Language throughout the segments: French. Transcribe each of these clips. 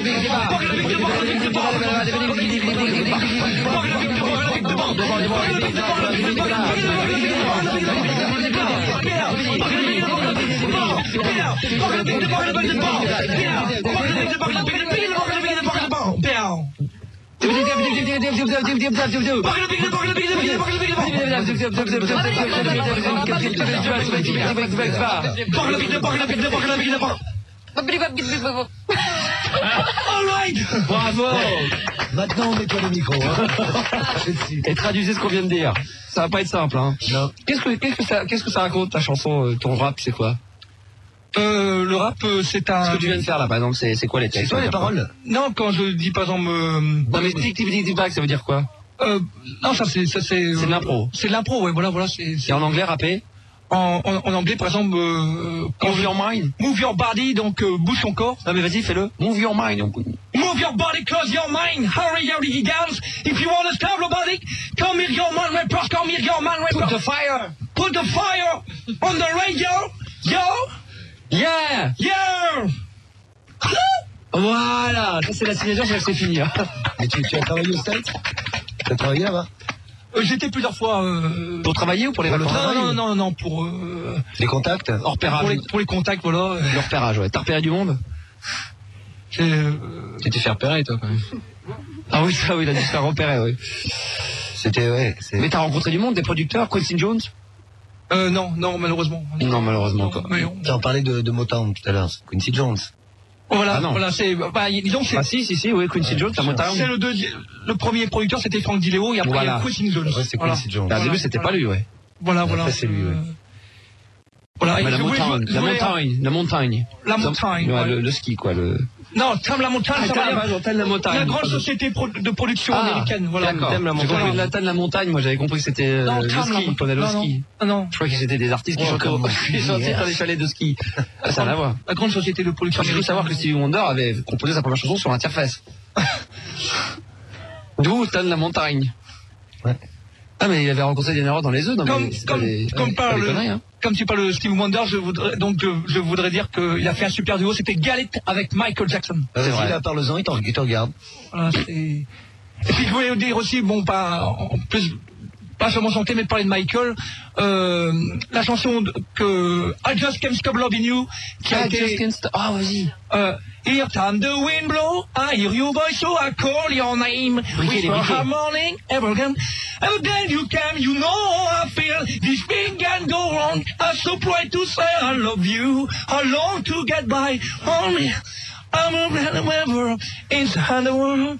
Bravo. Maintenant on met toi le micro. Et traduisez ce qu'on vient de dire. Ça va pas être simple, hein. Non. Qu'est-ce que ça raconte ta chanson, ton rap, c'est quoi? Le rap, c'est un... Ce que tu viens de faire là, par exemple, c'est quoi les textes? C'est quoi les paroles? Non, quand je dis par exemple... Non mais tic-tic-tic-tac, ça veut dire quoi? Non, ça c'est... C'est de l'impro. C'est de l'impro, ouais, voilà, c'est... Et en anglais, rappé? En anglais, par exemple... Move your mind. Move your body, donc bouge ton corps. Non mais vas-y, fais-le. Move your mind. Move your body, close your mind. Hurry, hurry, girls. If you want to stop your body, come here, your man rappers, come here, your man rappers. Put the fire. Put the fire on the radio. Yo. Yeah. Yeah. Voilà, ça c'est la signature, c'est fini. Hein. Et tu as travaillé au States? Tu as travaillé là-bas? J'étais plusieurs fois... Pour travailler ou pour les vacances? Non, pour... Les contacts? Hors repérage. Pour les contacts, voilà. Le repérage, ouais. T'as repéré du monde? Tu t'es fait repérer, toi, quand même. Ah oui, ça, oui, il a dû se faire repérer, oui. C'était, ouais. Mais t'as rencontré du monde, des producteurs, Quincy Jones? Non, malheureusement. Non, malheureusement, quoi. Tu en parlais de Motown tout à l'heure, Quincy Jones. Voilà, ah non. Voilà, c'est... disons, c'est... Ah si, oui, Quincy Jones, à Motown. C'est le premier producteur, c'était Frank Di Leo, et après, il y a Quincy Jones. Ouais, c'est Quincy Jones. Au début, c'était pas lui, ouais. Voilà. Après, c'est lui, ouais. Voilà. La montagne. Ouais, le ski, quoi, Non, Thème la montagne, ça va dire la montagne. La grande société de production américaine, voilà. D'accord. Thème la montagne. J'ai compris la Thème la montagne, moi j'avais compris que c'était le ski, on prenait le ski. Non. Je crois que c'était des artistes qui chantaient dans les chalets de ski. Ça n'a à voir. La grande société de production américaine. J'ai cru savoir que Stevie Wonder avait composé sa première chanson sur Interface. D'où Thème la montagne. Ouais. Ah mais il avait rencontré des erreurs dans les œufs. Comme tu parles de Stevie Wonder, je voudrais dire qu'il a fait un super duo, c'était Galette avec Michael Jackson. C'est vrai. Là, parle-en, il te regarde. Voilà, et puis je voulais dire aussi, bon, pas seulement chanter, mais de parler de Michael, la chanson que I Just Can't Stop Loving You, qui a été... Ah, vas-y. Here time the wind blow, I hear your voice, so I call your name. Whisper morning, ever again you come, you know how I feel. This thing can go wrong. I'm so proud to say I love you. I long to get by. Only I'm a man wherever inside the world.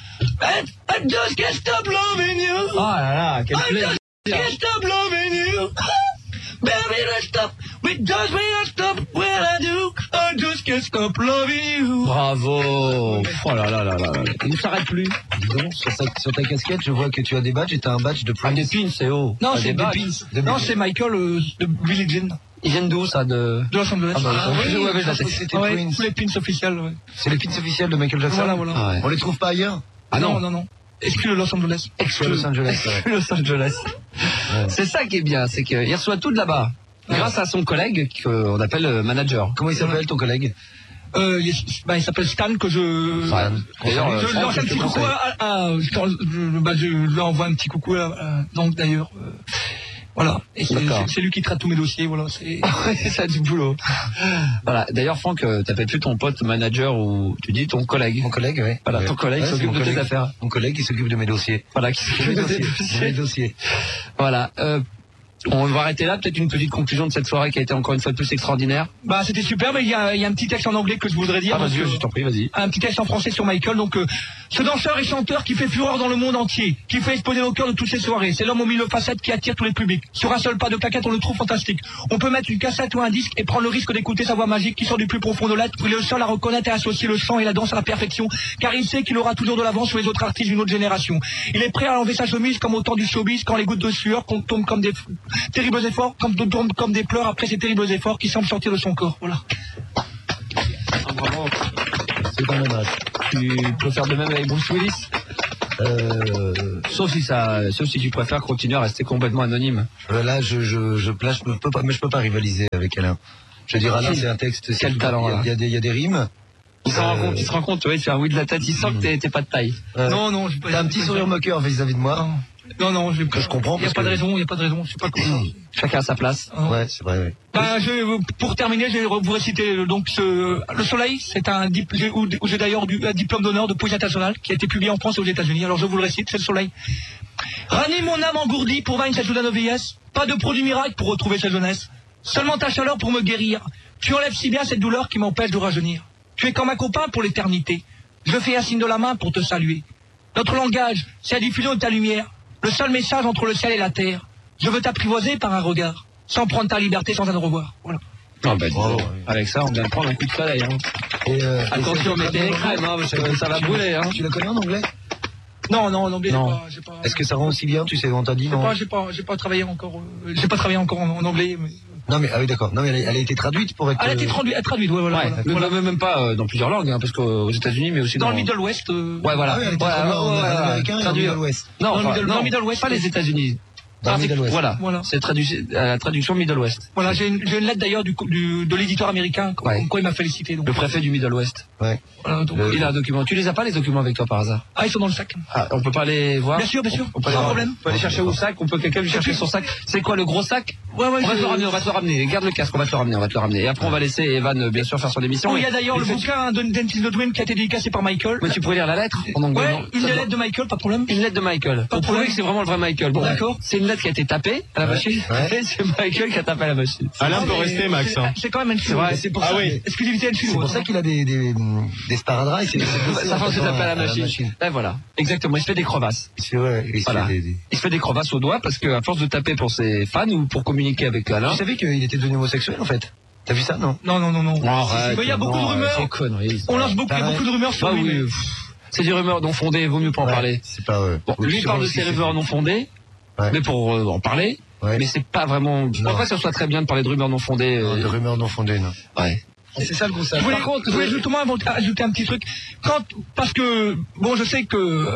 I just can't stop loving you. Oh là là, quel plaisir. I just can't stop loving you. Baby, let's stop. It does me not stop when I do. I just can't stop loving you. Bravo. Oh là là là là. Il ne s'arrête plus. Dis donc, sur ta casquette, je vois que tu as des badges et tu as un badge de Prince. Ah, des pins, c'est haut. Non, c'est des pins. Non, c'est Michael de Billie Jean. Ils viennent d'où, ça? De Los Angeles. Ah bah, c'était Prince. Tous les pins officiels, ouais. C'est les pins officiels de Michael Jackson? Voilà. Ah ouais. On les trouve pas ailleurs? Ah non. Exclu de Los Angeles. Exclu Los Angeles. Los Angeles. Ouais. C'est ça qui est bien, c'est qu'il reçoit tout de là-bas. Grâce à son collègue qu'on appelle manager. Comment il s'appelle, ton collègue? Il s'appelle Stan, que je... D'ailleurs, je lui envoie un petit coucou je lui envoie un petit coucou, donc d'ailleurs... Voilà, et c'est lui qui traite tous mes dossiers, voilà, c'est... Ça a du boulot. Voilà, d'ailleurs Franck, t'appelles plus ton pote manager ou tu dis ton collègue. Mon collègue, oui. Voilà, ton collègue qui s'occupe de tes affaires. Mon collègue qui s'occupe de mes dossiers. Voilà, qui s'occupe de mes dossiers. Voilà, on va arrêter là, peut-être une petite conclusion de cette soirée qui a été encore une fois de plus extraordinaire. Bah c'était super, mais il y a un petit texte en anglais que je voudrais dire. Ah vas-y, je t'en prie, vas-y. Un petit texte en français sur Michael, donc ce danseur et chanteur qui fait fureur dans le monde entier, qui fait exploser au cœur de toutes ces soirées, c'est l'homme aux mille facettes qui attire tous les publics. Sur un seul pas de claquette, on le trouve fantastique. On peut mettre une cassette ou un disque et prendre le risque d'écouter sa voix magique qui sort du plus profond de l'être, où il est le seul à reconnaître et associer le chant et la danse à la perfection, car il sait qu'il aura toujours de l'avance sur les autres artistes d'une autre génération. Il est prêt à enlever sa chemise comme au temps du showbiz, quand les gouttes de sueur tombent comme des terribles efforts, comme des pleurs après ces terribles efforts qui semblent sortir de son corps. Voilà. Ah, bravo. C'est dans mon âge. Tu peux faire de même avec Bruce Willis? Sauf si tu préfères continuer à rester complètement anonyme. Là, je peux pas rivaliser avec Alain. Je veux dire, Alain, c'est un texte. Quel talent, là. Il y a des rimes. Il se rend compte, ouais, tu as oui de la tête, il sent que t'es pas de taille. Non, t'as un petit sourire moqueur vis-à-vis de moi. Non, je comprends. Il n'y a pas de raison, je sais pas comment. Chacun à sa place. Ouais, c'est vrai. Pour terminer, je vais vous réciter donc Le Soleil, c'est un où j'ai d'ailleurs un diplôme d'honneur de poésie internationale qui a été publié en France et aux États-Unis. Alors je vous le récite, c'est Le Soleil. Ranime mon âme engourdie pour vaincre cette soudaine vieillesse. Pas de produit miracle pour retrouver sa jeunesse. Seulement ta chaleur pour me guérir. Tu enlèves si bien cette douleur qui m'empêche de rajeunir. Tu es comme un copain pour l'éternité. Je fais un signe de la main pour te saluer. Notre langage, c'est la diffusion de ta lumière. Le seul message entre le ciel et la terre. Je veux t'apprivoiser par un regard, sans prendre ta liberté sans un au revoir. Voilà. Avec ça, on vient de prendre un coup de soleil. Hein. Attention, mettez les crèmes, hein, parce que ça va brûler. Hein. Tu la connais en anglais? Non, en anglais, j'ai pas. Est-ce que ça rend aussi bien, tu sais, on t'a dit, non? J'ai pas travaillé encore. J'ai pas travaillé encore en anglais. Mais... Non mais oui d'accord. Non mais elle a été traduite pour être. Elle a été traduite, ouais, voilà. Ouais, même pas dans plusieurs langues, hein, parce qu'aux États-Unis, mais aussi dans le Middle West. Ouais, voilà. Américain et dans le Middle West. Non, dans le Middle West, pas les États-Unis. Voilà. C'est la traduction Middle West. Voilà, j'ai une lettre d'ailleurs de l'éditeur américain, quoi il m'a félicité. Donc. Le préfet du Middle West. Ouais. Voilà, donc, il a un document. Tu les as pas les documents avec toi par hasard? Ah, ils sont dans le sac. Ah, on peut pas les voir? Bien sûr. On peut sans problème. On peut aller chercher au sac. Quelqu'un lui chercher son sac. C'est quoi le gros sac? Ouais. On va te le ramener. Garde le casque. On va te le ramener. Et après on va laisser Evan bien sûr faire son émission. Il y a d'ailleurs le bouquin de Dennis Godwin qui a été dédicacé par Michael. Mais tu pourrais lire la lettre en anglais? Ouais, une lettre de Michael, pas de problème. Une lettre de Michael. Pour prouver que c'est vraiment le vrai Michael. Bon, d'accord. C'est une lettre qui a été tapée à la machine. Et c'est Michael qui a tapé à la machine. Alain peut rester, Max. C'est quand même un film. C'est pour ça. Exclusivité C'est pour ça qu'il a des sparadraps. Ça fait taper à la machine. Et voilà. Exactement. Il se fait des crevasses. Il se fait des crevasses au doigt parce qu'à force de taper pour ses fans ou pour communiquer avec Alain. Tu savais qu'il était devenu homosexuel en fait? T'as vu ça, non? Non. Arrête, il y a beaucoup de rumeurs. On lance beaucoup de rumeurs sur lui. C'est des rumeurs non fondées, vaut mieux pas en parler. C'est pas bon, lui parle de ces rumeurs non fondées, mais pour en parler. Ouais. Mais c'est pas vraiment. Je crois pas que ce soit très bien de parler de rumeurs non fondées. Non, de rumeurs non fondées, non. Ouais. C'est ça le gros sac. Par contre, je voulais justement ajouter un petit truc. Parce que, bon, je sais que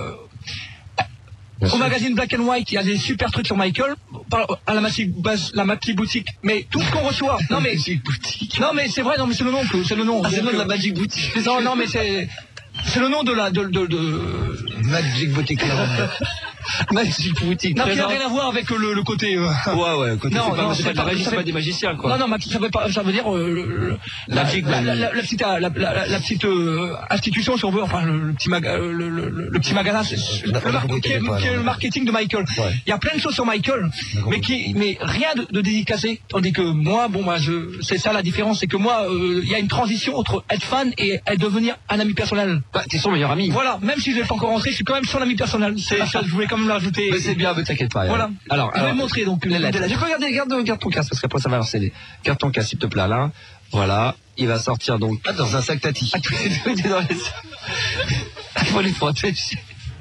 au magazine Black and White, il y a des super trucs sur Michael, à la Magic Boutique, mais tout ce qu'on reçoit. Non mais c'est vrai, c'est le nom c'est le nom. C'est le nom de la Magic Boutique. Non mais c'est le nom de Magic Boutique. Magic Boutique. Non, qui n'a rien à voir avec le côté. Ouais, côté. Non, c'est pas des magiciens, quoi. Non, ça veut dire la petite institution, si on veut, enfin le petit magasin, le marketing de Michael. Il y a plein de choses sur Michael, mais rien de dédicacé. Tandis que moi, c'est ça la différence, c'est que moi, il y a une transition entre être fan et devenir un ami personnel. T'es son meilleur ami. Voilà, même si je l'ai pas encore rentré, je suis quand même son ami personnel. C'est ça, je voulais quand même l'ajouter. Mais c'est bien, mais t'inquiète pas. Voilà. Alors, je vais montrer donc les lettres. Je peux regarder, garde ton casque parce qu'après ça va leur céder. Garde ton casque, s'il te plaît, Alain. Voilà, il va sortir donc. Ah, dans un sac tati. Il faut les protéger.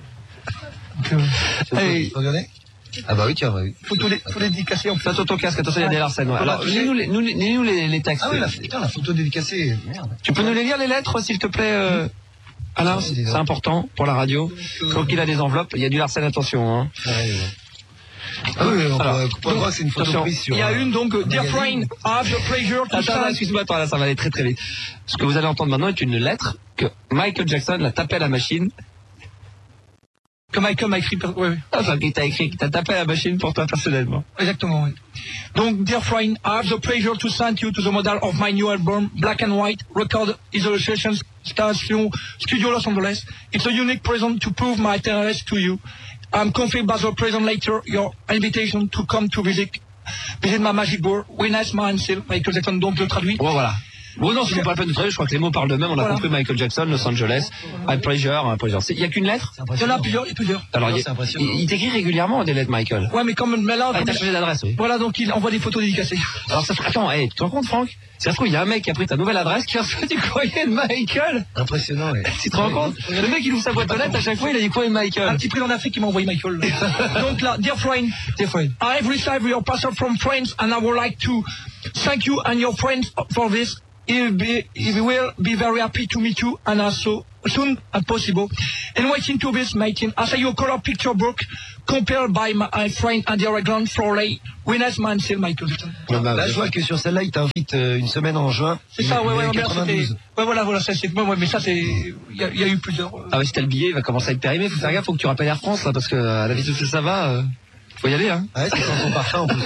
Regardez. Ah bah oui, tiens, oui. Faut les dédicacer en fait. Attention ton casque, attention, il y a des larcènes. Alors, lis-nous les textes. Ah oui, la photo dédicacée. Merde. Tu peux nous les lire les lettres, s'il te plaît, Alain, c'est important pour la radio. Donc il a des enveloppes, il y a du Larsen, attention. Hein. Ah oui, on voit c'est une photo prise sur. Il y a une donc, Dear friend, I have the pleasure to Attends, excuse-moi, là, ça va aller très très vite. Ce que vous allez entendre maintenant est une lettre que Michael Jackson l'a tapée à la machine. Que Michael m'a écrit, oui. Enfin, qui t'a tapé à la machine pour toi personnellement. Exactement, oui. Donc, Dear friend, I have the pleasure to send you to the model of my new album, Black and White, Record Isolation Station, Studio Los Angeles. It's a unique present to prove my interest to you. I'm confirmed by the present later your invitation to come to visit my magic board. Witness my seal, Michael Jackson, donc je le traduis. Bon, voilà. Bon, non, c'est pas la peine de traduire, je crois que les mots parlent d'eux-mêmes. On a compris Michael Jackson, Los Angeles, un pleasure. Il n'y a qu'une lettre? Il y en a plusieurs, Alors, il t'écrit régulièrement des lettres, Michael. Ouais, mais comme là, il t'a changé d'adresse, oui. Voilà, donc il envoie des photos dédicacées. Alors, ça se attends, tu te rends compte, Franck? Ça se trouve, il y a un mec qui a pris ta nouvelle adresse qui a reçu du courrier de Michael. Impressionnant, ouais. Tu te rends compte? Le mec, il ouvre sa boîte aux lettres, à chaque fois, il a dit courrier de Michael. Un petit prix en Afrique qui m'a envoyé Michael. Donc là, Dear friend, I've received your parcel from France and I would like to thank you and your friends for this. he will be very happy to meet you and also soon as possible. And waiting to this meeting, I say your color picture book compared by my friend Andy Ragland Florley, Winners Mansell Michael Jackson. Là, je vois que sur celle-là, il t'invite une semaine en juin. C'est ça, ouais, 92. Voilà, ça c'est, mais ça c'est, il y a eu plusieurs. Ah ouais, si t'as le billet, il va commencer à être périmé. Faut faire gaffe, faut que tu rappelles Air France, là, parce que à la vitesse où ça va, faut y aller, hein. Ah ouais, c'est sans son parfum en plus.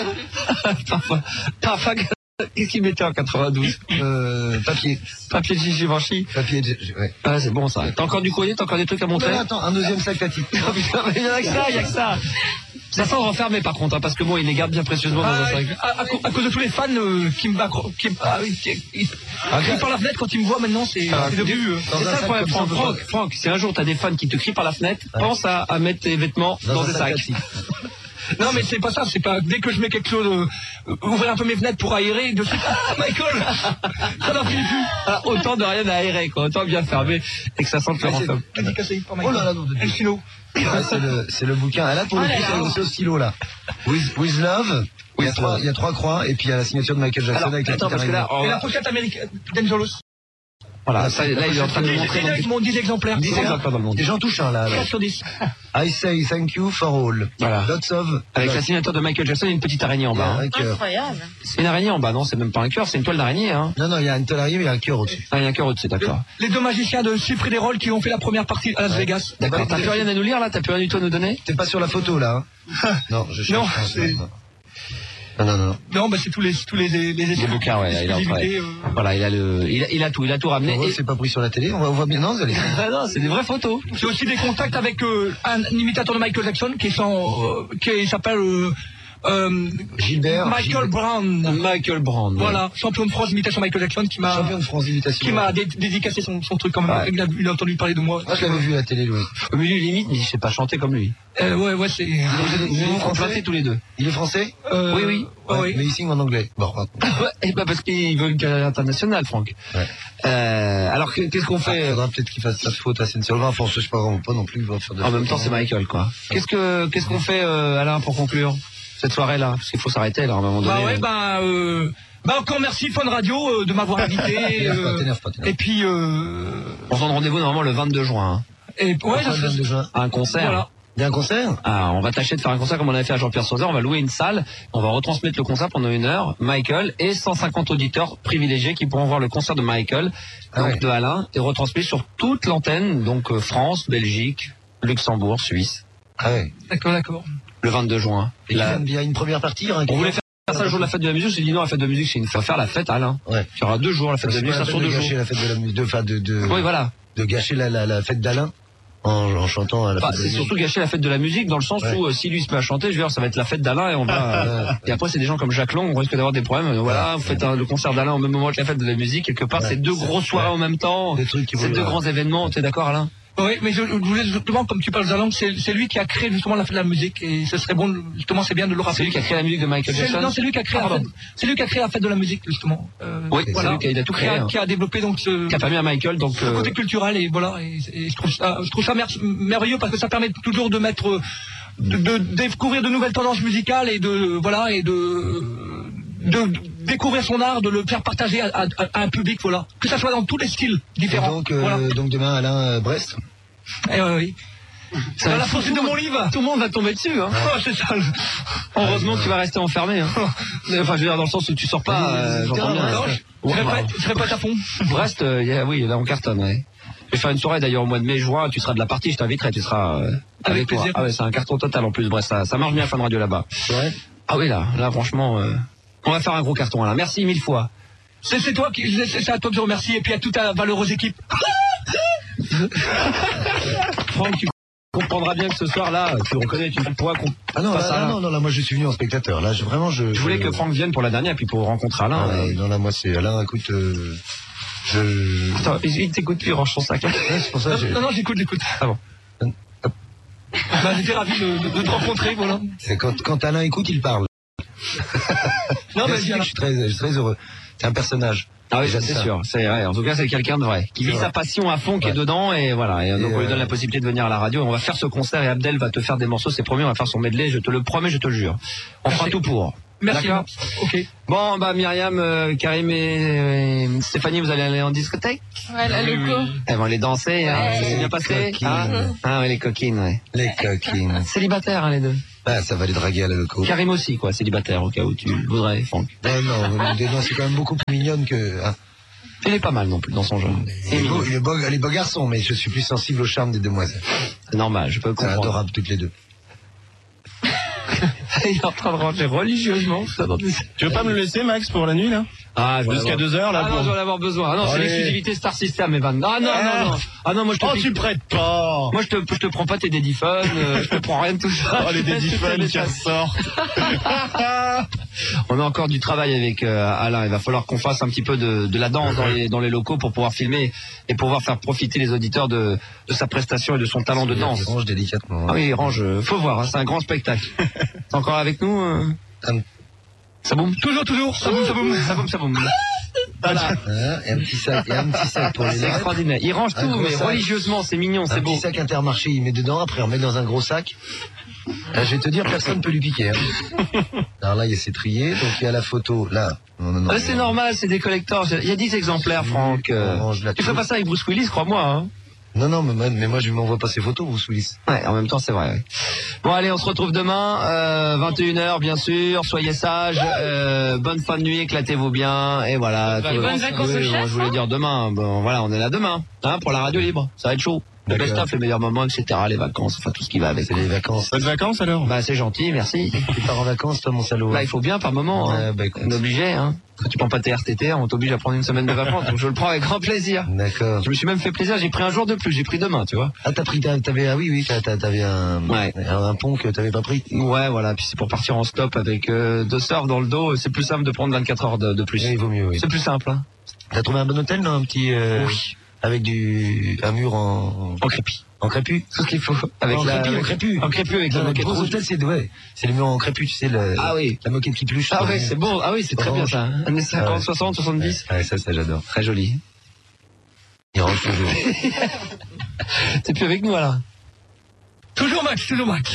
Parfum, qu'est-ce qu'il mettait en 92? Papier. Papier de Givenchy. Papier, ouais. Ah, c'est bon, ça. T'as encore du courrier, t'as encore des trucs à montrer? Non, attends, un deuxième sac à type. Oh, putain, mais il y a que ça. Ça sent renfermé par contre, hein, parce que bon, il les garde bien précieusement dans un sac. À cause de tous les fans qui me crient par la fenêtre quand ils me voient maintenant, c'est devenu. C'est ça le problème, Franck, si un jour t'as des fans qui te crient par la fenêtre, pense à mettre tes vêtements dans des sacs. Non mais c'est pas ça, c'est pas dès que je mets quelque chose, ouvrir un peu mes fenêtres pour aérer, de suite, Michael, ça n'en finit plus. Ah, autant de rien à aérer, quoi, autant bien fermer et que ça sente le renferme. Dédicacé par Michael. Oh là là, non, El Chino. C'est le bouquin. Ah là, pour le coup, c'est au stylo, là. With Love. Il y a trois croix, et puis il y a la signature de Michael Jackson. Alors, avec la attends, parce que là, Et la pochette américaine d'Angelos. voilà, ça, là, il est en train de nous montrer. Ils m'ont 10 exemplaires. 10 exemplaires dans le monde. Et j'en touche un, là. 4 sur 10. I say thank you for all. Voilà. Lots of. Avec la signature de Michael Jackson et une petite araignée en bas. Hein. Incroyable. C'est une araignée en bas, non, c'est même pas un cœur, c'est une toile d'araignée, hein. Non, il y a une toile d'araignée, mais il y a un cœur au-dessus. Ah, il y a un cœur au-dessus, d'accord. Les deux magiciens de Cypre des Rôles qui ont fait la première partie à Las Vegas. D'accord, t'as plus rien à nous lire là, t'as plus rien du tout à nous donner? T'es pas sur la photo, là, hein? Non, je cherche. Non, c'est... Non. Non, bah c'est tous les bouquins, ouais, il est en train. Voilà, il a tout ramené. Et c'est pas pris sur la télé, on voit bien, non, vous allez. Ah non, c'est des vraies photos. J'ai aussi des contacts avec un imitateur de Michael Jackson qui s'appelle Gilbert. Michael Brown. Michael Brown. Voilà, champion de France imitation Michael Jackson qui m'a Champion de France d'imitation. qui m'a dédicacé son truc quand même. Ouais. Il a entendu parler de moi. Moi, je l'avais vu à la télé, Louis. Mais lui, limite, mais je sais pas chanter comme lui. Ouais, c'est. Ils sont plantés tous les deux. Il est français? Oui. Oui. Mais il signe en anglais. Bon. Et bah parce qu'il veut une carrière internationale, Franck. Ouais. Alors qu'est-ce qu'on Il fait? faudra peut-être qu'il fasse sa faute à Seine-sur-le-Vin. Enfin, je sais pas vraiment pas non plus. En même temps, c'est Michael, quoi. Qu'est-ce qu'on fait, Alain, pour conclure cette soirée-là? Parce qu'il faut s'arrêter, là, à un moment donné. Encore merci Fun Radio de m'avoir invité. T'énerve pas. Et puis. On se donne rendez-vous normalement le 22 juin. Hein. Et ouais, ça serait. Déjà. Un concert. Voilà. Il y a un concert? Ah, on va tâcher de faire un concert comme on avait fait à Jean-Pierre Sauzet. On va louer une salle, on va retransmettre le concert pendant 1 heure. Michael et 150 auditeurs privilégiés qui pourront voir le concert de Michael, donc de Alain, et retransmis sur toute l'antenne, donc France, Belgique, Luxembourg, Suisse. Ah ouais. D'accord. Le 22 juin. Et il y a une première partie. Hein, on voulait faire ça le jour de la fête de la musique. J'ai dit non, la fête de la musique, c'est faut faire la fête, Alain. Ouais. Il y aura 2 jours la fête de la musique, ça sur 2 jours. Gâcher la fête de la musique, oui, voilà. De gâcher la fête d'Alain en chantant à la fête de la C'est musique. surtout gâcher la fête de la musique dans le sens où si lui se met à chanter, je veux dire, ça va être la fête d'Alain et on va. Et après, c'est des gens comme Jacques Lang, on risque d'avoir des problèmes. Voilà, vous faites le concert d'Alain au même moment que la fête de la musique. Quelque part, c'est 2 grosses soirées en même temps. C'est 2 grands événements. T'es d'accord, Alain? Oui, mais je voulais justement, comme tu parles d'Alain, c'est lui qui a créé justement la fête de la musique et ce serait bon, justement, c'est bien de le rappeler. C'est lui qui a créé la musique de Michael Jackson. Non, c'est lui qui a créé la fête de la musique justement. Oui, voilà, c'est lui qui a tout créé. Qui a développé donc ce. Qui a permis à Michael donc. Le côté culturel et voilà, et je trouve ça merveilleux parce que ça permet toujours de mettre, de découvrir de nouvelles tendances musicales et de découvrir son art, de le faire partager à un public, voilà. Que ça soit dans tous les styles différents. Donc demain, Alain, Brest. Oui. C'est dans la fosse de mon livre. Tout le monde va tomber dessus, hein. Oh, c'est ça. Heureusement que tu vas rester enfermé, hein. Enfin, je veux dire, dans le sens où tu sors pas, j'entends bien. Je répète à fond. Brest, oui, là, on cartonne, ouais. Je vais faire une soirée d'ailleurs au mois de mai, juin, tu seras de la partie, je t'inviterai, tu seras avec toi. Ah ouais, c'est un carton total en plus, Brest, ça marche bien, Fun Radio là-bas. Ouais. Ah oui, là, franchement, on va faire un gros carton, là. Merci 1000 fois. C'est à toi que je remercie et puis à toute ta valeureuse équipe. Franck, tu comprendras bien que ce soir-là, tu reconnais, tu pourras Ah non, là, moi je suis venu en spectateur. Là, je voulais que Franck vienne pour la dernière, puis pour rencontrer Alain. Non, là, moi c'est Alain, écoute, Attends, il t'écoute plus, il range son sac. C'est pour ça. Non, j'écoute. Ah bon. J'étais ravi de te rencontrer, voilà. C'est quand Alain écoute, il parle. Non, mais je suis très heureux. C'est un personnage. Ah oui, c'est sûr. C'est vrai. En tout cas, c'est quelqu'un de vrai. Qui vit sa passion à fond, qui est dedans, et voilà. Et donc, on lui donne la possibilité de venir à la radio. On va faire ce concert et Abdel va te faire des morceaux. C'est promis, on va faire son medley. Je te le promets, je te le jure. On fera tout pour. Merci. D'accord. Ok. Bon, bah Myriam, Karim et Stéphanie, vous allez aller en discothèque? Ouais, la loco. Elles vont aller danser, hein. Ça s'est bien passé? Ah ouais, les coquines, ouais. Les coquines. Célibataires, hein, les deux. Ah, ça va les draguer à la loco. Karim aussi, quoi, célibataire, au cas où tu voudrais, Franck. Non, c'est quand même beaucoup plus mignonne que... Hein. Il est pas mal non plus dans son genre. Il est beau garçon, mais je suis plus sensible au charme des demoiselles. C'est normal, je peux C'est comprendre. adorable toutes les deux. Il est en train de ranger religieusement. Tu veux pas me le laisser, Max, pour la nuit, là? Jusqu'à 2 heures, là, non, je vais en avoir besoin. Ah non, c'est l'exclusivité Star System, Evan. Ah non. Ah non, moi je te tu prêtes pas. Moi je te prends pas tes Daddyphone, je te prends rien de tout ça. Oh, les Daddyphone qui ressortent. On a encore du travail avec Alain. Il va falloir qu'on fasse un petit peu de la danse dans les locaux pour pouvoir filmer et pouvoir faire profiter les auditeurs de sa prestation et de son talent de danse. Il range délicatement. Ah oui, il range. Faut voir, hein, c'est un grand spectacle. T'es encore avec nous Ça boum. Toujours. Ça boum. Voilà. Et un petit sac pour les C'est lettres. extraordinaire. Il range tout, mais religieusement, c'est mignon, c'est Un beau. petit sac Intermarché, il met dedans, après on met dans un gros sac. Là, je vais te dire, personne ne peut lui piquer. Hein. Alors là, il y a ses triés, donc il y a la photo, là. Non, C'est normal, c'est des collectors. Il y a 10 exemplaires, Franck. Tu fais pas ça avec Bruce Willis, crois-moi. Hein. Non, mais moi je lui m'envoie pas ses photos, vous Willis. Ouais, en même temps, c'est vrai. Ouais. Bon, allez, on se retrouve demain, 21h, bien sûr. Soyez sages. Bonne fin de nuit, éclatez-vous bien. Et voilà. Bonnes vacances au chef. Je voulais dire demain. Bon, voilà, on est là demain, hein, pour la radio libre. Ça va être chaud. Le best-of, les meilleurs moments, etc. Les vacances, enfin tout ce qui va avec. C'est les vacances. Bonnes vacances, alors? Bah, c'est gentil, merci. Tu pars en vacances, toi, mon salaud. Bah, il faut bien par moment. Hein. On est obligé, hein. Quand tu prends pas tes RTT, on t'oblige à prendre une semaine de vacances. Donc je le prends avec grand plaisir. D'accord. Je me suis même fait plaisir. J'ai pris un jour de plus. J'ai pris demain, tu vois. Ah, t'avais un pont que t'avais pas pris. Ouais, voilà. Puis c'est pour partir en stop avec 2 surfs dans le dos. C'est plus simple de prendre 24 heures de plus. Oui, il vaut mieux, oui. C'est plus simple, hein. T'as trouvé un bon hôtel, non? Un petit, Oui. Avec un mur en crépi. En crépu? Tout ce qu'il faut. Avec en crépu. En crépu avec la moquette rouge. rouge. Hôtel, c'est le mur en crépu, tu sais, la moquette qui pluche. Ah ouais, c'est bon. Ah oui, c'est très bien ça. Années 50, 60, 70. Ouais, ça j'adore. Très joli. Il range toujours. T'es plus avec nous, alors? Toujours Max.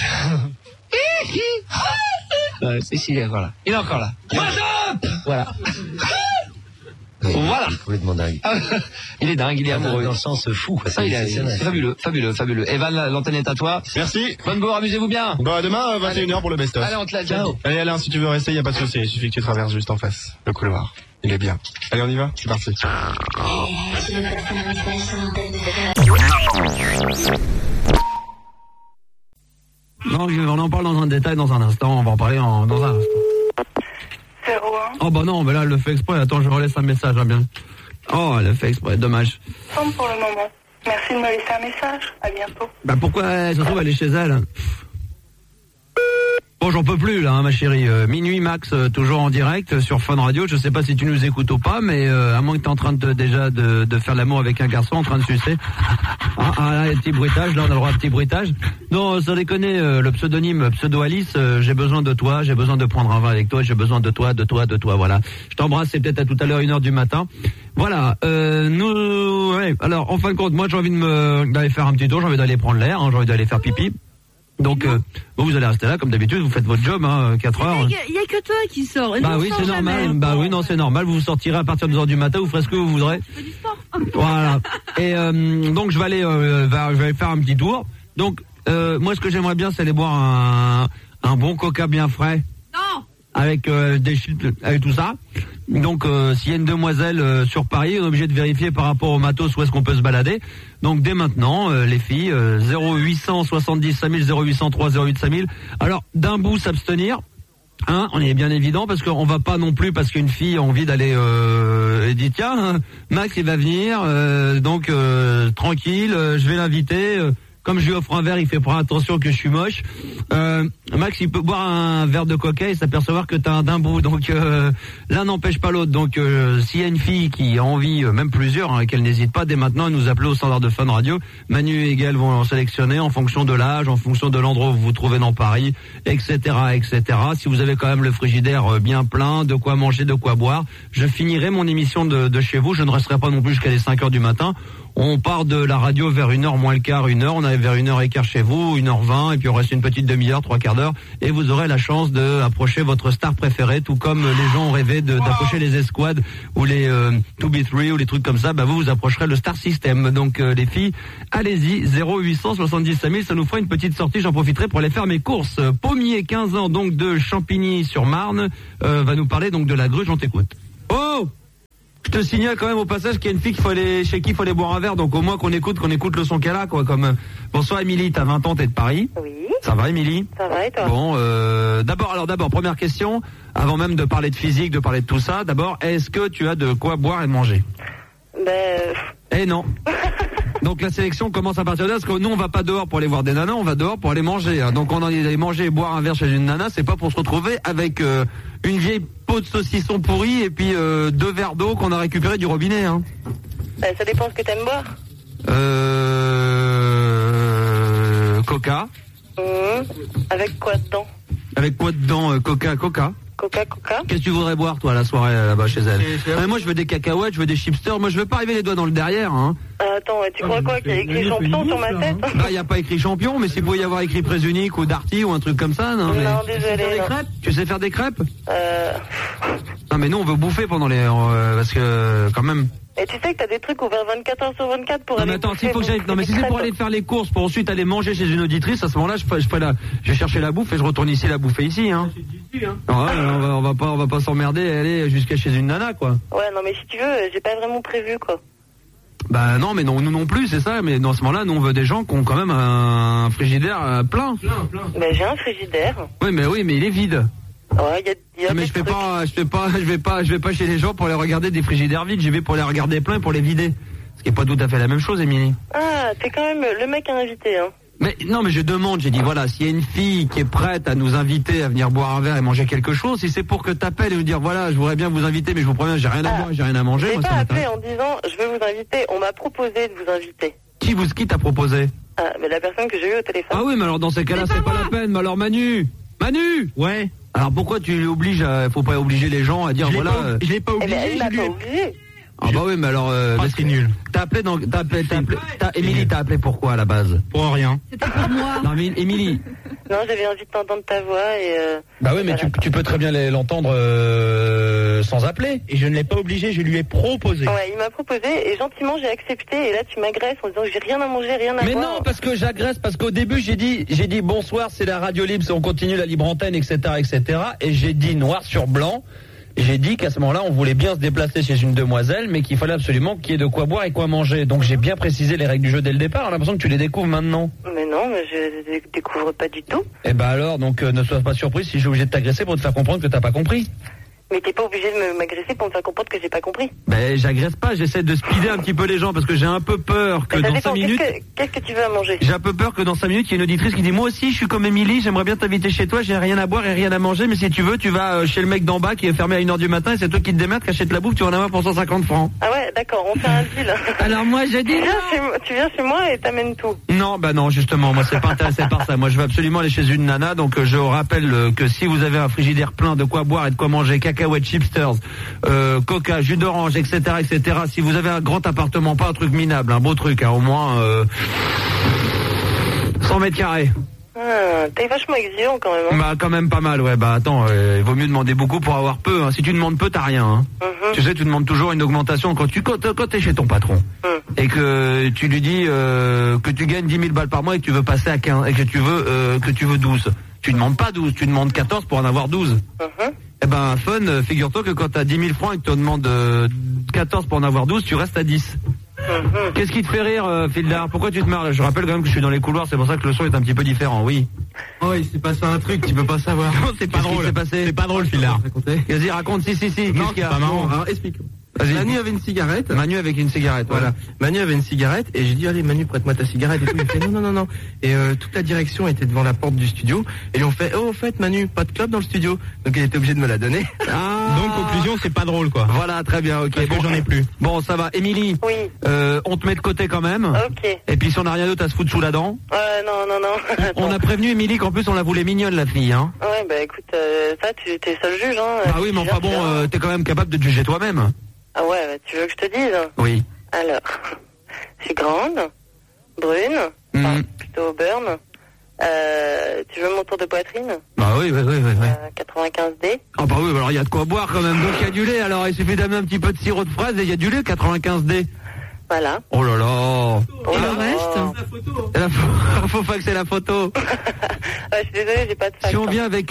C'est voilà. Il est encore là. Voilà. Oui, Voilà. Il est complètement dingue. Il est dingue, il est amoureux. Dans le sens fou. Ça, c'est fabuleux. Evan, l'antenne est à toi. Merci. Bonne bourre, amusez-vous bien. Bon, à demain, 21h pour le best-of. Allez, on te l'a dit. Allez, Alain, si tu veux rester, y a pas de souci. Il suffit que tu traverses juste en face. Le couloir. Il est bien. Allez, on y va? C'est parti. Non, on en parle dans un détail dans un instant. On va en parler dans un instant. 01. Oh bah non, mais là, elle le fait exprès. Attends, je relaisse un message, hein, bien. Oh, elle le fait exprès, dommage. Tombe pour le moment. Merci de me laisser un message. À bientôt. Bah pourquoi, ça se trouve, elle est chez elle. Bon, j'en peux plus là, hein, ma chérie. Minuit max, toujours en direct sur Fun Radio. Je sais pas si tu nous écoutes ou pas, mais à moins que t'es en train de faire l'amour avec un garçon, en train de sucer. Ah, là, petit bruitage. Là, on a le droit à petit bruitage. Non, sans déconner, le pseudonyme Pseudo Alice. J'ai besoin de toi. J'ai besoin de prendre un vin avec toi. J'ai besoin de toi. Voilà. Je t'embrasse. C'est peut-être à tout à l'heure 1h du matin. Voilà. Ouais. Alors, en fin de compte, moi, j'ai envie d'aller faire un petit tour. J'ai envie d'aller prendre l'air. J'ai envie d'aller faire pipi. Donc, vous allez rester là, comme d'habitude, vous faites votre job, 4 heures. Il y a que toi qui sors. Bah oui, c'est normal. Bah oui, non, c'est normal. Vous sortirez à partir de 2h du matin, vous ferez ce que vous voudrez. Je fais du sport. Voilà. Et, donc, je vais aller faire un petit tour. Donc, moi, ce que j'aimerais bien, c'est aller boire un bon coca bien frais. Non! Avec des chips, avec tout ça. Donc, s'il y a une demoiselle sur Paris, on est obligé de vérifier par rapport au matos où est-ce qu'on peut se balader. Donc, dès maintenant, les filles, 0870 5000, 0803 08 5000. Alors, d'un bout, s'abstenir. Hein, on est bien évident, parce qu'on va pas non plus, parce qu'une fille a envie d'aller, et dit, tiens, Max, il va venir, donc, tranquille, je vais l'inviter, comme je lui offre un verre, il fait prendre attention que je suis moche. Max, il peut boire un verre de coca et s'apercevoir que t'as un dimbout. Donc l'un n'empêche pas l'autre. Donc s'il y a une fille qui a envie, même plusieurs, qu'elle n'hésite pas dès maintenant à nous appeler au standard de Fun Radio. Manu et Gaël vont en sélectionner en fonction de l'âge, en fonction de l'endroit où vous vous trouvez dans Paris, etc., etc. Si vous avez quand même le frigidaire bien plein, de quoi manger, de quoi boire, je finirai mon émission de chez vous. Je ne resterai pas non plus jusqu'à les 5h du matin. On part de la radio vers 1h moins le quart, 1h, on arrive vers 1h15 chez vous, 1h20, et puis on reste une petite demi-heure, 3/4 d'heure, et vous aurez la chance d'approcher votre star préférée, tout comme les gens ont rêvé d'approcher les escouades ou les 2B3 ou les trucs comme ça, bah vous approcherez le Star System. Donc les filles, allez-y, 0800 70 5000, ça nous fera une petite sortie, j'en profiterai pour aller faire mes courses. Pommier, 15 ans, donc de Champigny-sur-Marne, va nous parler donc de la Gruge, on t'écoute. Oh! Je te signale quand même au passage qu'il y a une fille chez qui il faut aller boire un verre, donc au moins qu'on écoute le son qu'elle a, quoi. Comme bonsoir Émilie, t'as 20 ans, t'es de Paris. Oui. Ça va Émilie? Ça va et toi? Bon, d'abord, première question, avant même de parler de physique, de parler de tout ça, d'abord, est-ce que tu as de quoi boire et manger? Eh non. Donc la sélection commence à partir de là, parce que nous on va pas dehors pour aller voir des nanas, on va dehors pour aller manger. Hein. Donc on en est allé manger et boire un verre chez une nana, c'est pas pour se retrouver avec une vieille peau de saucisson pourri et puis 2 verres d'eau qu'on a récupéré du robinet. Hein. Ça dépend ce que t'aimes boire. Coca. Avec quoi dedans? Avec quoi dedans? Coca. Coca. Qu'est-ce que tu voudrais boire toi à la soirée là-bas chez elle? Moi je veux des cacahuètes, je veux des chipsters, moi je veux pas arriver les doigts dans le derrière. Hein. Attends, tu crois quoi qu'il y a écrit champion sur ma tête? Bah y a pas écrit champion, mais s'il pouvait y avoir écrit Présunique ou Darty ou un truc comme ça, non? Non, désolé. Tu sais faire des crêpes? Non mais nous on veut bouffer pendant les parce que quand même. Et tu sais que t'as des trucs ouverts 24h/24 pour aller. Mais attends, s'il faut que j'aille. Non mais si c'est pour aller faire les courses, pour ensuite aller manger chez une auditrice, à ce moment-là, je vais chercher la bouffe et je retourne ici la bouffer ici, hein. On va pas s'emmerder et aller jusqu'à chez une nana, quoi. Ouais, non mais si tu veux, j'ai pas vraiment prévu, quoi. Bah non, mais non, nous non plus, c'est ça. Mais dans ce moment-là, nous on veut des gens qui ont quand même un frigidaire plein. Bah j'ai un frigidaire. Oui, mais il est vide. Ouais, y a mais je vais pas chez les gens pour les regarder des frigidaires vides, j'y vais pour les regarder pleins et pour les vider. Ce qui est pas tout à fait la même chose, Émilie. Ah, t'es quand même le mec à inviter, hein. Mais non, mais je demande, j'ai dit voilà, s'il y a une fille qui est prête à nous inviter à venir boire un verre et manger quelque chose, si c'est pour que t'appelles et nous dire voilà, je voudrais bien vous inviter, mais je vous promets, j'ai rien à boire, j'ai rien à manger. J'ai pas appelé en disant je veux vous inviter, on m'a proposé de vous inviter. Qui t'a proposé? Ah, mais la personne que j'ai eue au téléphone. Ah oui, mais alors dans ces cas-là, c'est pas la peine. Mais alors Manu, ouais. Alors pourquoi tu l'obliges faut pas obliger les gens à dire voilà. Je l'ai pas obligé. Elle m'a pas obligé. Ah bah oui, mais alors c'est nul. Émilie, t'as appelé pourquoi à la base? Pour rien. C'était pour moi. Non mais Émilie. Non, j'avais envie d'entendre ta voix et. Bah oui, mais voilà. tu peux très bien l'entendre sans appeler. Et je ne l'ai pas obligé, je lui ai proposé. Ouais, il m'a proposé et gentiment j'ai accepté et là tu m'agresses en disant que j'ai rien à manger, rien à boire. Mais non, parce que j'agresse, parce qu'au début j'ai dit bonsoir, c'est la radio libre, on continue la libre antenne, etc. Et j'ai dit noir sur blanc. J'ai dit qu'à ce moment-là, on voulait bien se déplacer chez une demoiselle, mais qu'il fallait absolument qu'il y ait de quoi boire et quoi manger. Donc j'ai bien précisé les règles du jeu dès le départ. On a l'impression que tu les découvres maintenant. Mais non, mais je découvre pas du tout. Eh ben alors, donc ne sois pas surprise si je suis obligé de t'agresser pour te faire comprendre que t'as pas compris. Mais t'es pas obligé de m'agresser pour me faire comprendre que j'ai pas compris. Ben j'agresse pas, j'essaie de speeder un petit peu les gens parce que j'ai un peu peur que dans 5 minutes... Qu'est-ce que tu veux à manger? J'ai un peu peur que dans 5 minutes, il y ait une auditrice qui dit moi aussi je suis comme Émilie, j'aimerais bien t'inviter chez toi, j'ai rien à boire et rien à manger, mais si tu veux, tu vas chez le mec d'en bas qui est fermé à 1h du matin et c'est toi qui te démerdes, qui achète la bouffe, tu vas en avoir pour 150 francs. Ah ouais, d'accord, on fait un deal. Alors moi je dis tu viens chez moi et t'amènes tout. Non, bah non, justement, moi c'est pas intéressé par ça. Moi je veux absolument aller chez une nana, donc je rappelle que si vous avez un frigidaire plein de quoi boire et de quoi manger, cacahuètes, chipsters, coca, jus d'orange, etc., si vous avez un grand appartement, pas un truc minable, un beau truc, hein, au moins 100 mètres carrés. T'es vachement exigeant quand même, hein. Bah quand même pas mal, ouais. Bah attends, il vaut mieux demander beaucoup pour avoir peu, hein. Si tu demandes peu, t'as rien, hein. Tu sais, tu demandes toujours une augmentation quand t'es chez ton patron et que tu lui dis que tu gagnes 10 000 balles par mois et que tu veux passer à 15 et que tu veux 12. Tu demandes pas 12, tu demandes 14 pour en avoir 12. Eh ben, fun, figure-toi que quand t'as 10 000 francs et que tu demandes 14 pour en avoir 12, tu restes à 10. Qu'est-ce qui te fait rire, Fildar? Pourquoi tu te marres? Je rappelle quand même que je suis dans les couloirs, c'est pour ça que le son est un petit peu différent, oui. Oh, il s'est passé un truc, tu peux pas savoir. Non, c'est pas drôle. C'est pas drôle, Fildar. Vas-y, raconte, si. Non, qu'est-ce qu'il y a? c'est pas marrant. Alors, explique. Manu avait une cigarette. Voilà. Manu avait une cigarette et j'ai dit allez Manu prête-moi ta cigarette et tout. Il fait non. Et toute la direction était devant la porte du studio et ils ont fait oh au fait Manu pas de club dans le studio. Donc il était obligé de me la donner. Donc conclusion c'est pas drôle quoi. Voilà très bien ok. Bon j'en ai plus. Bon ça va. Émilie. Oui. On te met de côté quand même. Ok. Et puis si on n'a rien d'autre à se foutre sous la dent. Non. On a prévenu Émilie qu'en plus on la voulait mignonne la fille hein. Ouais bah écoute ça t'es seul juge hein. Ah oui mais enfin bon t'es quand même capable de te juger toi-même. Ah ouais, bah, tu veux que je te dise? Oui. Alors, Je suis grande, brune, enfin, plutôt burn. Tu veux mon tour de poitrine? Bah oui. 95D. Ah bah oui, alors il y a de quoi boire quand même. Donc il y a du lait, alors il suffit d'amener un petit peu de sirop de fraise et il y a du lait 95D. Voilà. Oh là là. Et le reste? Faut faxer la photo. Je suis désolée, j'ai pas de fax. Si on vient avec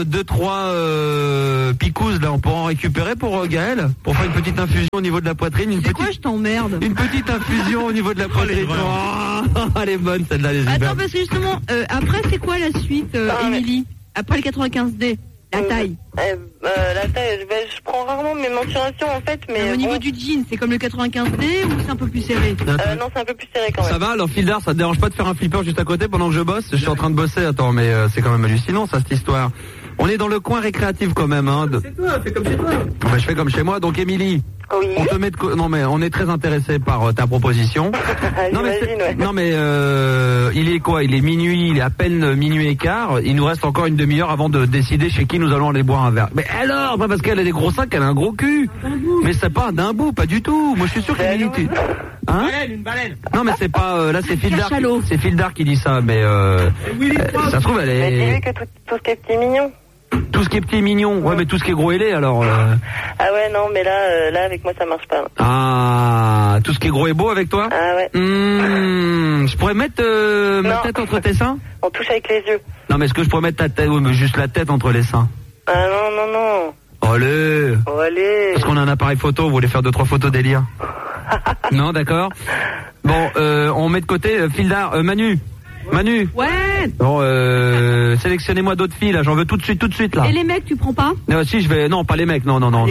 2-3 picouzes, là, on pourra en récupérer pour Gaël, pour faire une petite infusion au niveau de la poitrine. C'est quoi, je t'emmerde? Une petite infusion au niveau de la poitrine. Elle est bonne celle-là, les Attends, parce que justement, après, c'est quoi la suite, Émilie? Après le 95D? La taille. La taille, je prends rarement mes mensurations en fait, mais au niveau du jean, c'est comme le 95D ou c'est un peu plus serré? Non, c'est un peu plus serré quand même. Ça va, alors Fildar, ça te dérange pas de faire un flipper juste à côté pendant que je bosse? Je suis en train de bosser, attends, mais c'est quand même hallucinant ça, cette histoire. On est dans le coin récréatif quand même, hein. C'est toi, fais comme chez toi. Bah, je fais comme chez moi, donc Émilie. Oui. On te met non mais on est très intéressé par ta proposition. non mais il est quoi? Il est minuit, il est à peine minuit et quart. Il nous reste encore une demi-heure avant de décider chez qui nous allons aller boire un verre. Mais alors, pas parce qu'elle a des gros sacs, elle a un gros cul. Mais c'est pas d'un bout, pas du tout. Moi je suis sûr qu'Émilie, hein? Une baleine. Non mais c'est pas là c'est Fildar. C'est Fildar qui dit ça, mais ça se trouve elle est. Mais dis-lui que tout ce qui est petit mignon. Tout ce qui est petit et mignon, ouais, mais tout ce qui est gros et laid, alors. Ah ouais, non, mais là, avec moi, ça marche pas. Ah, tout ce qui est gros et beau avec toi? Ah ouais. Je pourrais mettre ma tête entre tes seins? On touche avec les yeux. Non, mais est-ce que je pourrais mettre ta tête, mais juste la tête entre les seins? Ah non. Allez. Parce qu'on a un appareil photo, vous voulez faire 2-3 photos délire? Non, d'accord. Bon, on met de côté Fildar, Manu. Ouais. Bon, sélectionnez-moi d'autres filles là, j'en veux tout de suite là. Et les mecs, tu prends pas? Si je vais, non, pas les mecs, non, mais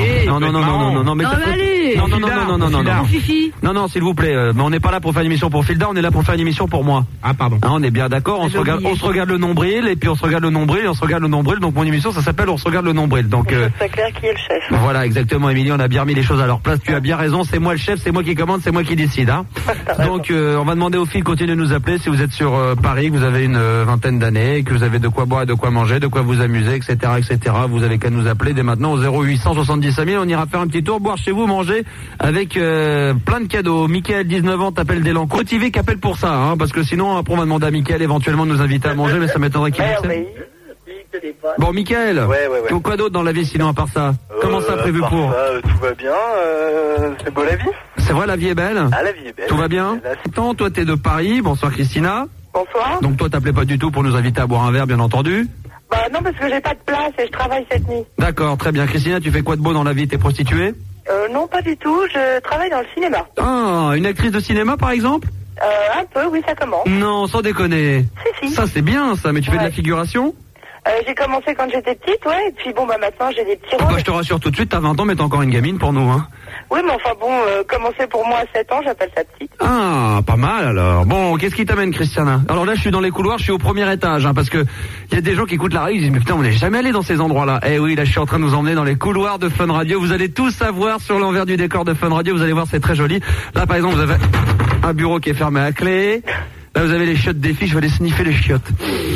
allez. Non, Fifi. Non, s'il vous plaît, mais on n'est pas là pour faire une émission pour Fildar, on est là pour faire une émission pour moi. Ah pardon. Hein, on est bien d'accord, on se regarde le nombril et puis on se regarde le nombril et on se regarde le nombril. Donc mon émission ça s'appelle On se regarde le nombril. Donc c'est clair qui est le chef. Voilà, exactement, Émilie, on a bien remis les choses à leur place. Tu as bien raison, c'est moi le chef, c'est moi qui commande, c'est moi qui décide. Hein. Donc on va demander aux filles de continuer de nous appeler si vous êtes sur Paris, que vous avez une vingtaine d'années, que vous avez de quoi boire et de quoi manger, de quoi vous amuser, etc. Vous avez qu'à nous appeler dès maintenant au 0800 70 5000. On ira faire un petit tour, boire chez vous, manger avec plein de cadeaux. Mickaël, 19 ans, t'appelle Delanco. Motivé qu'appelle pour ça, hein, parce que sinon après on va demander à Mickaël éventuellement de nous inviter à manger, mais ça m'étonnerait qu'il accepte. Bon, Mickaël, quoi d'autre dans la vie sinon à part ça? Comment ça prévu pour? Tout va bien, c'est beau la vie. C'est vrai, la vie est belle? Ah, la vie est belle. Tout va bien? Attends, toi t'es de Paris, bonsoir Christina. Bonsoir. Donc toi t'appelais pas du tout pour nous inviter à boire un verre, bien entendu? Bah non, parce que j'ai pas de place et je travaille cette nuit. D'accord, très bien. Christina, tu fais quoi de beau dans la vie? T'es prostituée? Non, pas du tout, je travaille dans le cinéma. Ah, une actrice de cinéma par exemple? Un peu, oui, ça commence. Non, sans déconner. Si. Ça c'est bien ça, mais tu fais de la figuration? J'ai commencé quand j'étais petite, ouais, et puis bon, bah maintenant j'ai des petits rôles. Bah, je te rassure tout de suite, t'as 20 ans mais t'es encore une gamine pour nous, hein. Oui, mais enfin bon, commencer pour moi à 7 ans, j'appelle ça petite. Ah, pas mal alors. Bon, qu'est-ce qui t'amène, Christiana? Alors là, je suis dans les couloirs, je suis au premier étage, hein, parce que il y a des gens qui écoutent la radio, ils disent mais putain, on n'est jamais allé dans ces endroits-là. Eh oui, là, je suis en train de nous emmener dans les couloirs de Fun Radio. Vous allez tout savoir sur l'envers du décor de Fun Radio. Vous allez voir, c'est très joli. Là, par exemple, vous avez un bureau qui est fermé à clé. Là, vous avez les chiottes des filles. Je vais aller sniffer les chiottes.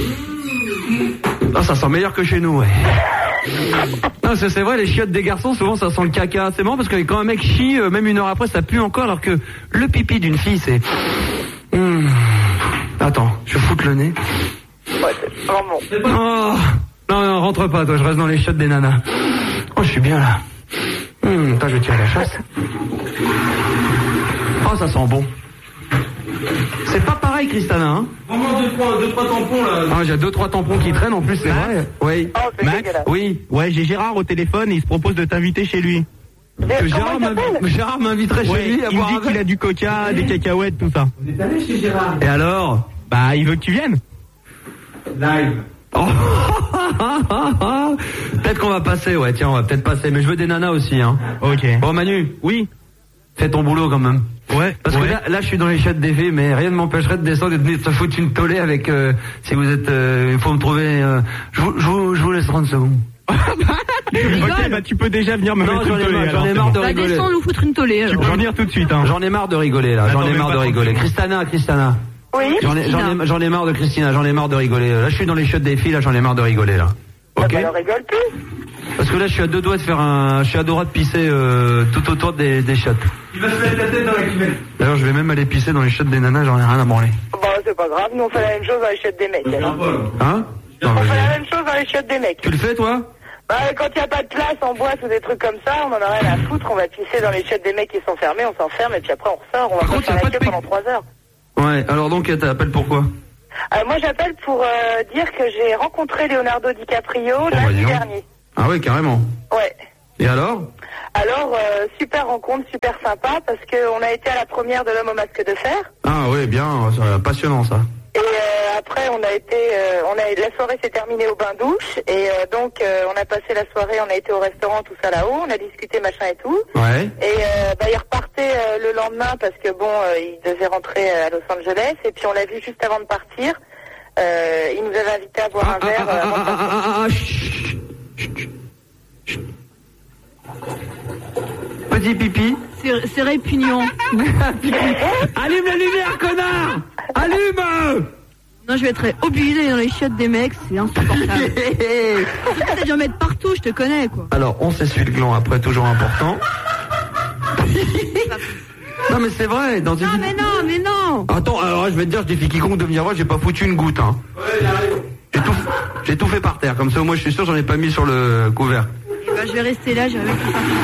Ah, ça sent meilleur que chez nous, ouais. Non, c'est vrai, les chiottes des garçons, souvent ça sent le caca. C'est marrant parce que quand un mec chie, même une heure après, ça pue encore, alors que le pipi d'une fille, c'est... Attends, je foute le nez. Ouais, c'est vraiment bon. Oh, non, rentre pas, toi, je reste dans les chiottes des nanas. Oh, je suis bien là. Attends, je vais tirer la chasse. Oh, ça sent bon. C'est pas pareil, Christana, hein? Vraiment 2-3 tampons là. Ah, j'ai 2-3 tampons qui traînent en plus, c'est vrai. Oui. Oh, c'est Max? dégueulasse. Oui. Ouais, j'ai Gérard au téléphone et il se propose de t'inviter chez lui. Que Comment Gérard m'inviterait chez lui à il boire me un dit qu'il verre. a du coca, des cacahuètes, tout ça. Vous êtes allé chez Gérard? Et alors? Bah, il veut que tu viennes. Live. Oh. Peut-être qu'on va passer, ouais, tiens, on va peut-être passer. Mais je veux des nanas aussi, hein. Ok. Bon, Manu. Oui. Fais ton boulot quand même. Ouais. Parce que là, je suis dans les chiottes des filles, mais rien ne m'empêcherait de descendre et de venir te foutre une tollée avec, si vous êtes, il faut me trouver, je vous laisse 30 secondes. Ok, bah tu peux déjà venir me Non, mettre j'en une ai tollée. marre, alors, j'en ai c'est marre bon. de Bah, rigoler. descends nous foutre une tollée, Tu alors. peux venir tout de suite, hein. J'en ai marre de rigoler là, j'en Attends, ai mais marre pas de rigoler. 30 Christana. Oui. J'en ai marre de Christina, j'en ai marre de rigoler. Là, je suis dans les chiottes des filles, là, j'en ai marre de rigoler là. Ok. Bah, alors rigole plus. Parce que là, je suis à deux doigts de faire je suis à deux doigts de pisser tout autour des chiottes. Il va se mettre la tête dans la cuvette. D'ailleurs, je vais même aller pisser dans les chiottes des nanas, j'en ai rien à branler. Bon, c'est pas grave, nous on fait la même chose dans les chiottes des mecs. Alors. Hein? On fait la même chose dans les chiottes des mecs. Tu le fais, toi? Bah, quand il n'y a pas de place en boîte ou des trucs comme ça, on en a rien à foutre, on va pisser dans les chiottes des mecs qui sont fermés, on s'enferme et puis après on ressort, on va pas faire la queue pendant 3 heures. Ouais, alors donc, t'appelles pourquoi? Moi j'appelle pour dire que j'ai rencontré Leonardo DiCaprio lundi dernier. Ah ouais, carrément. Ouais. Et alors? Alors, super rencontre, super sympa, parce qu'on a été à la première de l'homme au masque de fer. Ah ouais, bien, passionnant ça. Et après, la soirée s'est terminée au bain-douche, et donc on a passé la soirée, on a été au restaurant, tout ça là-haut, on a discuté machin et tout. Ouais. Et il repartait le lendemain, parce que bon, il devait rentrer à Los Angeles, et puis on l'a vu juste avant de partir. Il nous avait invité à boire un verre. Petit pipi. C'est répugnant. Allume la lumière, connard! Allume! Non, je vais être obligé dans les chiottes des mecs, c'est insupportable. T'as dû en mettre partout, je te connais, quoi. Alors, on s'essuie le gland après, toujours important. Non, mais c'est vrai. Non, mais non. Attends, alors je vais te dire, je défie quiconque de venir voir, j'ai pas foutu une goutte, hein. J'ai tout fait par terre, comme ça, moi, je suis sûr, j'en ai pas mis sur le couvert. Bah, je vais rester là, j'irai mettre tout partout.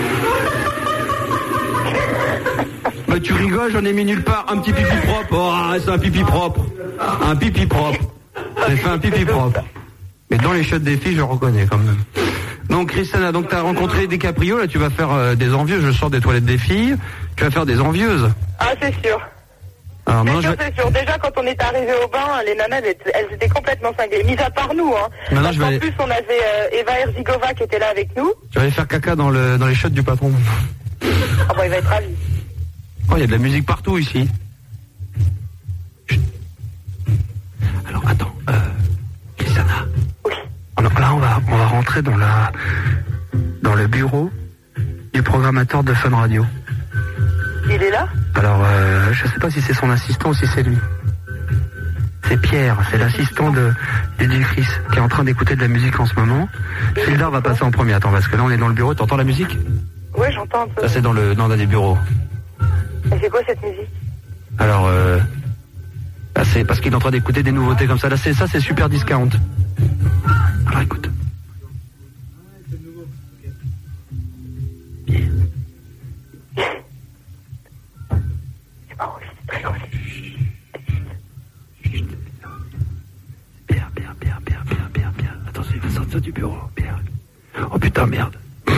Bah, tu rigoles, j'en ai mis nulle part. Un petit pipi propre. Oh, c'est un pipi propre. Un pipi propre. J'ai fait un pipi propre. Mais dans les chiottes des filles, je reconnais quand même. Donc, Christiana, donc t'as rencontré DiCaprio, là, tu vas faire des envieuses. Je sors des toilettes des filles. Tu vas faire des envieuses. Ah, c'est sûr. Alors, C'est sûr. Déjà, quand on est arrivé au bain, les nanas, elles étaient complètement cinglées. Mis à part nous, hein. Parce qu'en plus, on avait Eva Herzigova qui était là avec nous. Tu vas aller faire caca dans les chiottes du patron. Ah bon, il va être ravi. Oh, il y a de la musique partout ici. Alors, attends, Christiana. Oui. Alors, là, on va rentrer dans le bureau du programmateur de Fun Radio. Il est là? Alors, je sais pas si c'est son assistant ou si c'est lui. C'est Pierre, c'est l'assistant d'Eddie Chris, qui est en train d'écouter de la musique en ce moment. Fildar va passer en premier, attends, parce que là, on est dans le bureau, t'entends la musique? Oui, j'entends un peu. Ça, c'est dans des bureaux. Et c'est quoi cette musique? Alors, là, c'est parce qu'il est en train d'écouter des nouveautés comme ça. Là, c'est super discount. Alors, écoute. C'est pas enregistré, quoi. Pierre. Attention, il va sortir du bureau, Pierre. Oh putain, merde.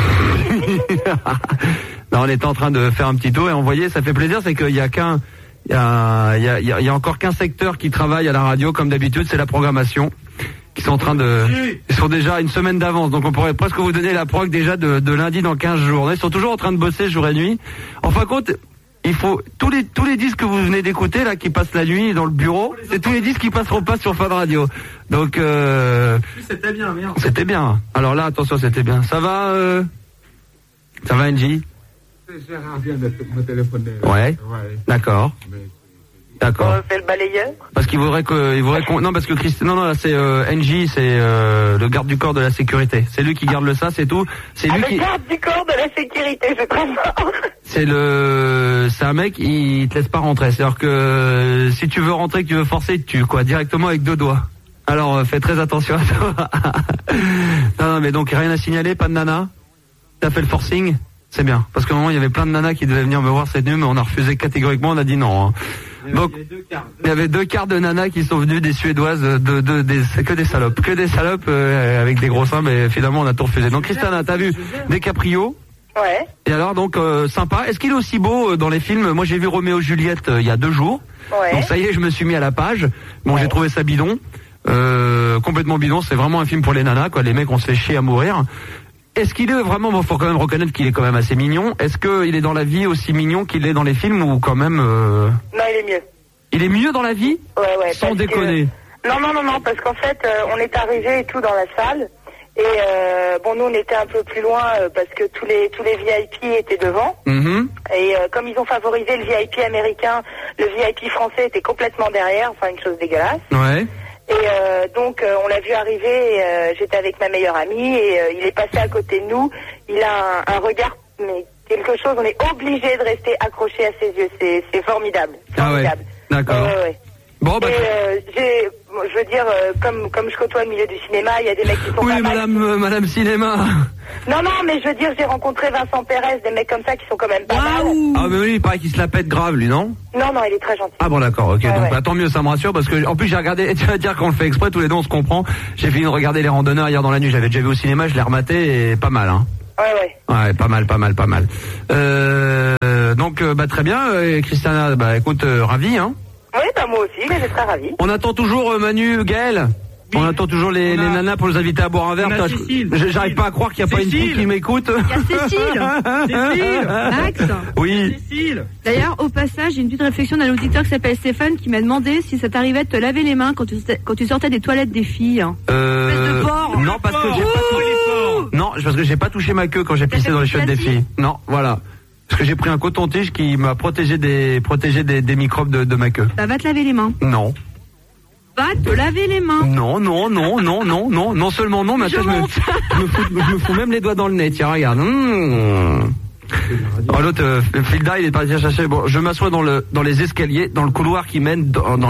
Non, on était en train de faire un petit tour et on voyait, ça fait plaisir, c'est qu'il y a il y a encore qu'un secteur qui travaille à la radio comme d'habitude, c'est la programmation. Qui sont en train ils sont déjà une semaine d'avance, donc on pourrait presque vous donner la prog déjà de lundi dans 15 jours. Ils sont toujours en train de bosser jour et nuit. En fin de compte, il faut tous les disques que vous venez d'écouter là qui passent la nuit dans le bureau, c'est tous les disques qui passeront pas sur Fun Radio. Donc c'était bien, merde. C'était bien. Alors là, attention, c'était bien. Ça va NJ? J'ai rien de me téléphoner. Ouais. D'accord. D'accord. On fait le balayeur. Parce qu'il voudrait qu'on, non, parce que non, là, c'est NJ, c'est le garde du corps de la sécurité. C'est lui qui garde le ça, c'est tout. C'est lui qui. Le garde du corps de la sécurité, c'est très fort. C'est un mec, il te laisse pas rentrer. C'est-à-dire que si tu veux rentrer, que tu veux forcer, tu tues, quoi, directement avec 2 doigts. Alors, fais très attention à toi. Non, mais donc rien à signaler, pas de nana. T'as fait le forcing, c'est bien. Parce qu'à un moment, il y avait plein de nanas qui devaient venir me voir cette nuit, mais on a refusé catégoriquement, on a dit non. Hein. Donc, il y avait 2 quarts de nanas qui sont venues, des Suédoises, c'est que des salopes, avec des gros seins, mais finalement on a tout refusé. Donc Christiana, t'as vu DiCaprio? Ouais. Et alors donc sympa. Est-ce qu'il est aussi beau dans les films? Moi j'ai vu Roméo et Juliette il y a 2 jours. Ouais. Donc ça y est, je me suis mis à la page. Bon, j'ai trouvé ça bidon, complètement bidon. C'est vraiment un film pour les nanas, quoi. Les mecs, on se fait chier à mourir. Est-ce qu'il est vraiment, bon, faut quand même reconnaître qu'il est quand même assez mignon. Est-ce qu'il est dans la vie aussi mignon qu'il est dans les films ou quand même Non, il est mieux. Il est mieux dans la vie? Ouais. Sans déconner. Non, parce qu'en fait, on est arrivé et tout dans la salle. Et bon, nous, on était un peu plus loin parce que tous les VIP étaient devant. Mm-hmm. Et comme ils ont favorisé le VIP américain, le VIP français était complètement derrière. Enfin, une chose dégueulasse. Ouais. Et donc on l'a vu arriver, et, j'étais avec ma meilleure amie et il est passé à côté de nous. Il a un regard, mais quelque chose, on est obligé de rester accroché à ses yeux. C'est formidable. Formidable. Ah ouais, d'accord. Bon, bah, et je veux dire, comme je côtoie le milieu du cinéma, il y a des mecs qui sont oui, madame Cinéma. Non, mais je veux dire, j'ai rencontré Vincent Pérez, des mecs comme ça qui sont quand même pas mal. Ah, mais oui, il paraît qu'il se la pète grave, lui, non? Non, il est très gentil. Ah bon, d'accord, ok. Donc, bah, tant mieux, ça me rassure, parce que, en plus, j'ai regardé, tu vas dire qu'on le fait exprès, tous les deux, on se comprend. J'ai fini de regarder Les Randonneurs hier dans la nuit, j'avais déjà vu au cinéma, je l'ai rematé, et pas mal, hein. Ouais, pas mal. Donc, bah, très bien, Christiana, bah, écoute, ravi, hein. Oui, bah, moi aussi, j'étais très ravie. On attend toujours Manu, Gaël. Oui. On attend toujours les nanas pour les inviter à boire un verre. J'arrive pas à croire qu'il n'y a pas une fille qui m'écoute. Il y a Cécile. Max. Oui. Cécile. D'ailleurs, au passage, j'ai une petite réflexion d'un auditeur qui s'appelle Stéphane qui m'a demandé si ça t'arrivait de te laver les mains quand tu sortais des toilettes des filles. Espèce de porc. Non, parce que j'ai pas touché ma queue quand j'ai pissé dans les chiottes des filles. Non, voilà. Parce que j'ai pris un coton-tige qui m'a protégé des microbes de ma queue. Ça va te laver les mains. Non. Va te laver les mains. Non. Non seulement non, mais attends, je me fous même les doigts dans le nez. Tiens, regarde. Oh, l'autre, Filda, il est parti chercher. Bon, je m'assois dans les escaliers, dans le couloir qui mène dans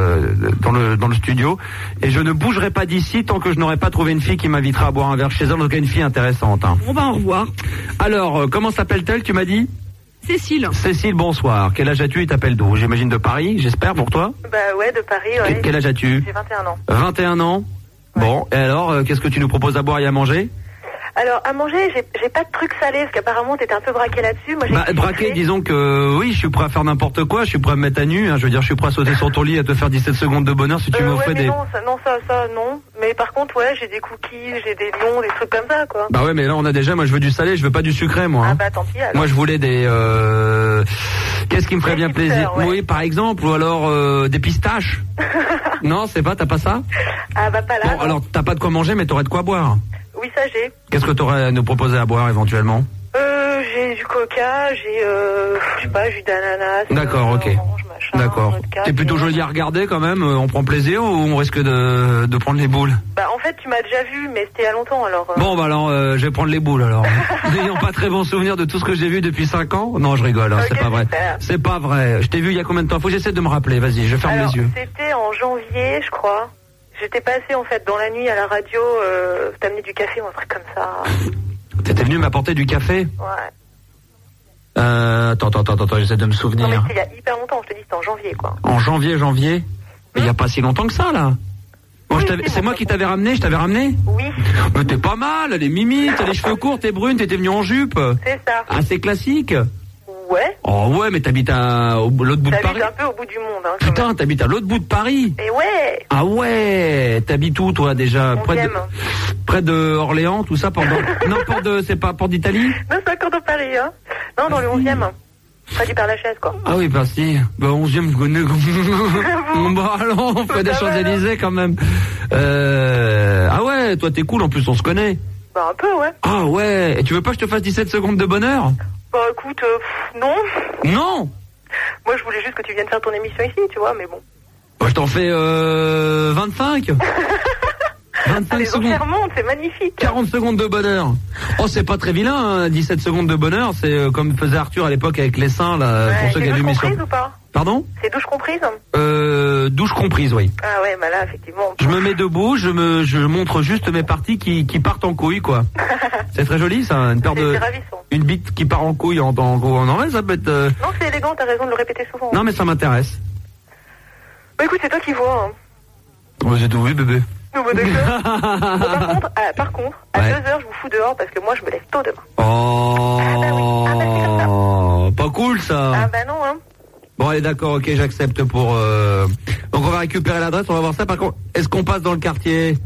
le studio, et je ne bougerai pas d'ici tant que je n'aurai pas trouvé une fille qui m'invitera à boire un verre chez elle. En tout cas, une fille intéressante. Hein. On va au revoir. Alors, comment s'appelle-t-elle, tu m'as dit? Cécile. Cécile, bonsoir. Quel âge as-tu et t'appelles d'où? J'imagine de Paris, j'espère, pour toi? Bah ouais, de Paris, ouais. Quel âge as-tu? J'ai 21 ans. 21 ans? Ouais. Bon, et alors, qu'est-ce que tu nous proposes à boire et à manger? Alors, à manger, j'ai pas de trucs salés, parce qu'apparemment, t'étais un peu braqué là-dessus. Moi, braqué, disons que, oui, je suis prêt à faire n'importe quoi, je suis prêt à me mettre à nu, hein, je veux dire, je suis prêt à sauter sur ton lit, à te faire 17 secondes de bonheur si tu m'offrais des... Non, non. Mais par contre, ouais, j'ai des cookies, j'ai des lions, des trucs comme ça, quoi. Bah ouais, mais là, on a déjà, moi, je veux du salé, je veux pas du sucré, moi. Ah bah, tant pis, alors. Moi, je voulais des, qu'est-ce qui me ferait bien plaisir? Ouais. Oui, par exemple, ou alors, des pistaches. Non, t'as pas ça? Ah bah, pas là. Bon, alors, t'as pas de quoi manger, mais t'aurais de quoi boire. Oui, ça j'ai. Qu'est-ce que t'aurais à nous proposer à boire éventuellement? J'ai du coca, j'ai je sais pas, jus d'ananas. D'accord, ok. Orange, machin, d'accord. T'es plutôt joli à regarder quand même, on prend plaisir ou on risque de prendre les boules? Bah en fait tu m'as déjà vu mais c'était il y a longtemps alors. Bon bah alors je vais prendre les boules alors. N'ayant pas très bon souvenir de tout ce que j'ai vu depuis 5 ans. Non je rigole, hein, c'est pas vrai. C'est pas vrai. Je t'ai vu il y a combien de temps? Faut que j'essaie de me rappeler, vas-y, je ferme les yeux. C'était en janvier je crois. J'étais passée en fait dans la nuit à la radio, t'amener du café ou un truc comme ça. T'étais venu m'apporter du café? Ouais. Attends, j'essaie de me souvenir. Non mais c'était il y a hyper longtemps, je te dis c'était en janvier quoi. En janvier? Mais il y a pas si longtemps que ça là. Bon, c'est moi qui t'avais ramené, je t'avais ramené? Oui. Mais t'es pas mal, elle est mimi, t'as les cheveux courts, t'es brune, t'étais venue en jupe. C'est ça. Assez classique. Ouais. Oh ouais, mais t'habites à l'autre bout de Paris. T'habites un peu au bout du monde. Hein, putain, t'habites à l'autre bout de Paris. Et ouais. Ah ouais, t'habites où toi déjà? Près de Orléans, tout ça, non, c'est pas Port d'Italie? Non, c'est encore dans Paris, hein. Non, dans le 11e. Près du Père-Lachaise, quoi. Ah oui, merci. Bah 11e, je connais. Bah alors, on fait des Champs-Élysées quand même. Ah ouais, toi t'es cool, en plus on se connaît. Bah un peu, ouais. Ah ouais, et tu veux pas que je te fasse 17 secondes de bonheur? Bah écoute, non. Non. Moi je voulais juste que tu viennes faire ton émission ici, tu vois, mais bon. Bah je t'en fais 25. 25 secondes. Les remontent, c'est magnifique. 40 secondes de bonheur. Oh, c'est pas très vilain, hein, 17 secondes de bonheur. C'est comme faisait Arthur à l'époque avec les seins, là, pour ceux qui avaient vu l'émission. Ou pas? Pardon? C'est douche comprise? Douche comprise, oui. Ah ouais, bah là, effectivement. Je me mets debout, je montre juste mes parties qui partent en couille, quoi. C'est très joli, ça, une paire de... C'est ravissant. Une bite qui part en couille en vrai, ça peut être... Non, c'est élégant, t'as raison de le répéter souvent. Non, mais ça m'intéresse. Bah écoute, c'est toi qui vois, hein. Oh, j'ai tout vu, bébé. Bon, par contre, à 2h, je vous fous dehors parce que moi, je me lève tôt demain. Oh, oui. Pas cool, ça. Ah bah non, hein. Bon, allez, d'accord, ok, j'accepte pour... Donc, on va récupérer l'adresse, on va voir ça. Par contre, est-ce qu'on passe dans le quartier?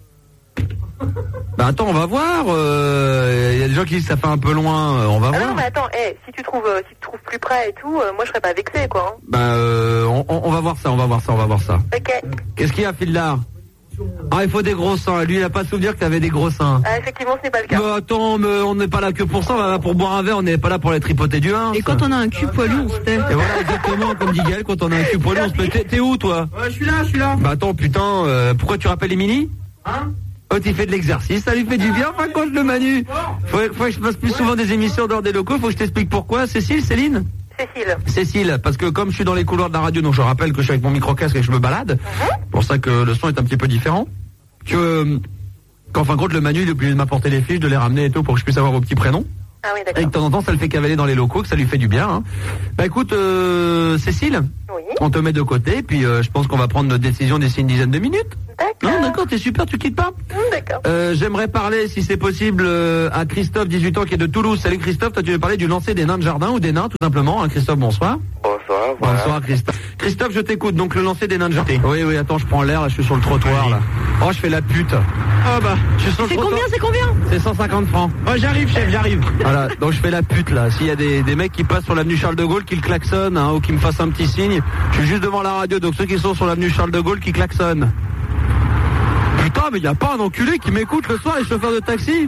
Bah attends, on va voir. Il y a des gens qui disent que ça fait un peu loin. On va voir. Non, mais attends, si tu trouves plus près et tout, moi, je serais pas vexé, quoi. Hein. Bah, on va voir ça, on va voir ça. Ok. Qu'est-ce qu'il y a, Fildar? Ah, il faut des gros seins. Lui, il a pas souvenir que t'avais des gros seins. Ah, effectivement, ce n'est pas le cas. Mais attends, mais on n'est pas là que pour ça. On va là pour boire un verre. On n'est pas là pour les tripoter du 1. Et quand on a un cul poilu, on se tait. Et voilà, exactement, comme dit Gaël, quand on a un cul poilu, on se tait. T'es où, toi? Ouais, je suis là. Bah attends, putain, pourquoi tu rappelles Émilie? Hein? Oh, tu fais de l'exercice, ça lui fait du bien, enfin, quand je le Manu. Faut que je fasse plus souvent des émissions dehors des locaux, faut que je t'explique pourquoi. Cécile? Cécile, parce que comme je suis dans les couloirs de la radio, donc je rappelle que je suis avec mon micro-casque et que je me balade, pour ça que le son est un petit peu différent, qu'en fin de compte, le Manu, il est obligé de m'apporter les fiches, de les ramener et tout, pour que je puisse avoir vos petits prénoms. Ah oui, d'accord. Et de temps en temps, ça le fait cavaler dans les locaux, que ça lui fait du bien. Hein. Bah écoute, Cécile, on te met de côté, puis je pense qu'on va prendre notre décision d'ici une dizaine de minutes. D'accord. Non, d'accord, t'es super, tu quittes pas. D'accord. J'aimerais parler, si c'est possible, à Christophe, 18 ans, qui est de Toulouse. Salut Christophe, toi tu veux parler du lancer des nains de jardin ou des nains, tout simplement. Hein, Christophe, bonsoir. Bonsoir, voilà. Bonsoir Christophe. Christophe, je t'écoute, donc le lancer des nains de jardin. Oui, attends, je prends l'air, là, je suis sur le trottoir, là. Oh, je fais la pute. Ah bah. Je suis sur le trottoir. C'est combien C'est 150 francs. Oh, j'arrive, chef, j'arrive. Voilà, donc je fais la pute là. S'il y a des mecs qui passent sur l'avenue Charles de Gaulle, qui le klaxonnent, hein, ou qui me fassent un petit signe, je suis juste devant la radio, donc ceux qui sont sur l'avenue Charles de Gaulle qui klaxonnent. Putain, mais y a pas un enculé qui m'écoute le soir, les chauffeurs de taxi?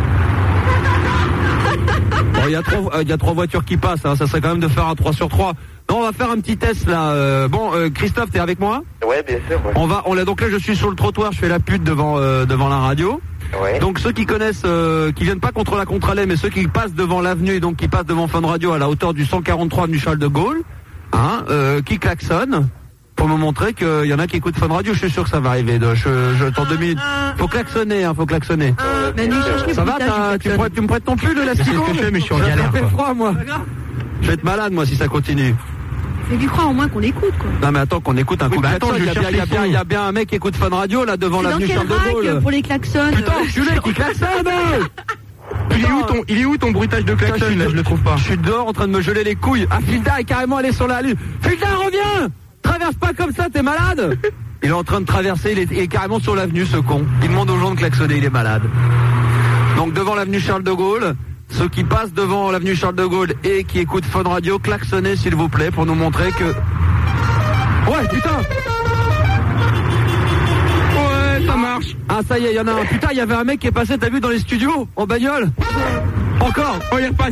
Bon, il y a trois voitures qui passent, hein, ça serait quand même de faire un 3 sur 3. Non, on va faire un petit test là. Christophe, t'es avec moi? Ouais, bien sûr. Ouais. Donc là, je suis sur le trottoir, je fais la pute devant la radio. Ouais. Donc ceux qui connaissent, qui viennent pas contre la contre-allée, mais ceux qui passent devant l'avenue et donc qui passent devant Fun Radio à la hauteur du 143 avenue Charles de Gaulle, hein, qui klaxonnent pour me montrer qu'il y en a qui écoutent Fun Radio. Je suis sûr que ça va arriver. Je t'en 2 minutes. Faut klaxonner, hein, faut klaxonner. Ça va, tu me prêtes ton pull, là? C'est ce que je fais, mais je suis en galère. Ça fait froid, moi. Je vais être malade, moi, si ça continue. Mais tu crois au moins qu'on écoute, quoi. Non, mais attends, qu'on écoute un coup de klaxon. Il y a bien un mec qui écoute Fun Radio, là, devant l'avenue Charles de Gaulle. Pour les klaxons. Putain, enculé, qui klaxonne! Il est où ton bruitage de klaxon, là? Je le trouve pas. Je suis dehors en train de me geler les couilles. Ah, Filda est carrément allé sur la lune. Filda, reviens! Traverse pas comme ça, t'es malade! Il est en train de traverser, il est carrément sur l'avenue, ce con. Il demande aux gens de klaxonner, il est malade. Donc devant l'avenue Charles de Gaulle, ceux qui passent devant l'avenue Charles de Gaulle et qui écoutent Fun Radio, klaxonnez s'il vous plaît pour nous montrer que... Ouais, putain! Ouais, ça marche. Ah, ça y est, il y en a un. Putain, il y avait un mec qui est passé, t'as vu, dans les studios, en bagnole? Encore? Oh, il repasse.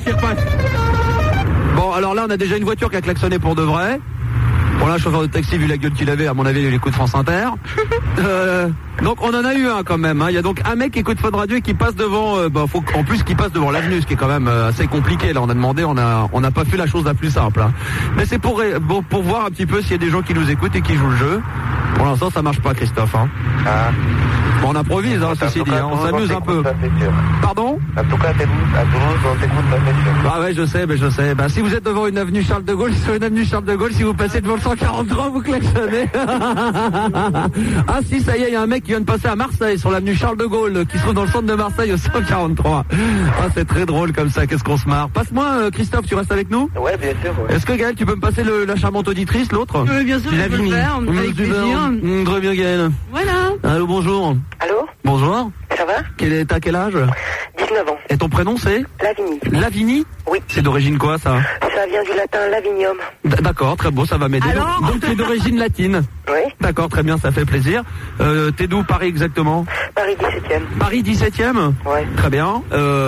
Bon, alors là, on a déjà une voiture qui a klaxonné pour de vrai. Bon, là, chauffeur de taxi, vu la gueule qu'il avait, à mon avis, il écoute France Inter. Donc, on en a eu un quand même. Hein. Il y a donc un mec qui écoute Fun Radio et qui passe devant... faut en plus qu'il passe devant l'avenue, ce qui est quand même assez compliqué. Là, on a demandé, on n'a pas fait la chose la plus simple. Hein. Mais c'est pour voir un petit peu s'il y a des gens qui nous écoutent et qui jouent le jeu. Pour l'instant, ça marche pas, Christophe. Hein. Ah. Bon, on improvise, hein, ceci dit. Hein. On s'amuse un peu. Pardon? En tout cas, à Toulouse, on t'écoute, ça c'est sûr. Ah ouais, je sais. Bah, si vous êtes devant une avenue Charles de Gaulle, sur une avenue Charles de Gaulle, si vous passez devant le 143, vous klaxonnez. Ah si, ça y est, il y a un mec qui vient de passer à Marseille, sur l'avenue Charles de Gaulle, qui se trouve dans le centre de Marseille, au 143. Ah, c'est très drôle comme ça, qu'est-ce qu'on se marre. Passe-moi, Christophe, tu restes avec nous? Ouais, bien sûr. Ouais. Est-ce que Gaël, tu peux me passer la charmante auditrice, l'autre? Oui, bien sûr, je peux le faire, avec plaisir. Très bien, Gaël. Voilà. Allô, bonjour. Allô? Bonjour. Ça va? T'as quel âge? 19 ans. Et ton prénom c'est? Lavini. Lavini? Oui. C'est d'origine quoi ça? Ça vient du latin lavinium. D'accord, très beau, ça va m'aider. Donc tu es d'origine latine? Oui. D'accord, très bien, ça fait plaisir. T'es d'où, Paris exactement? Paris 17e. Paris 17e? Ouais. Très bien.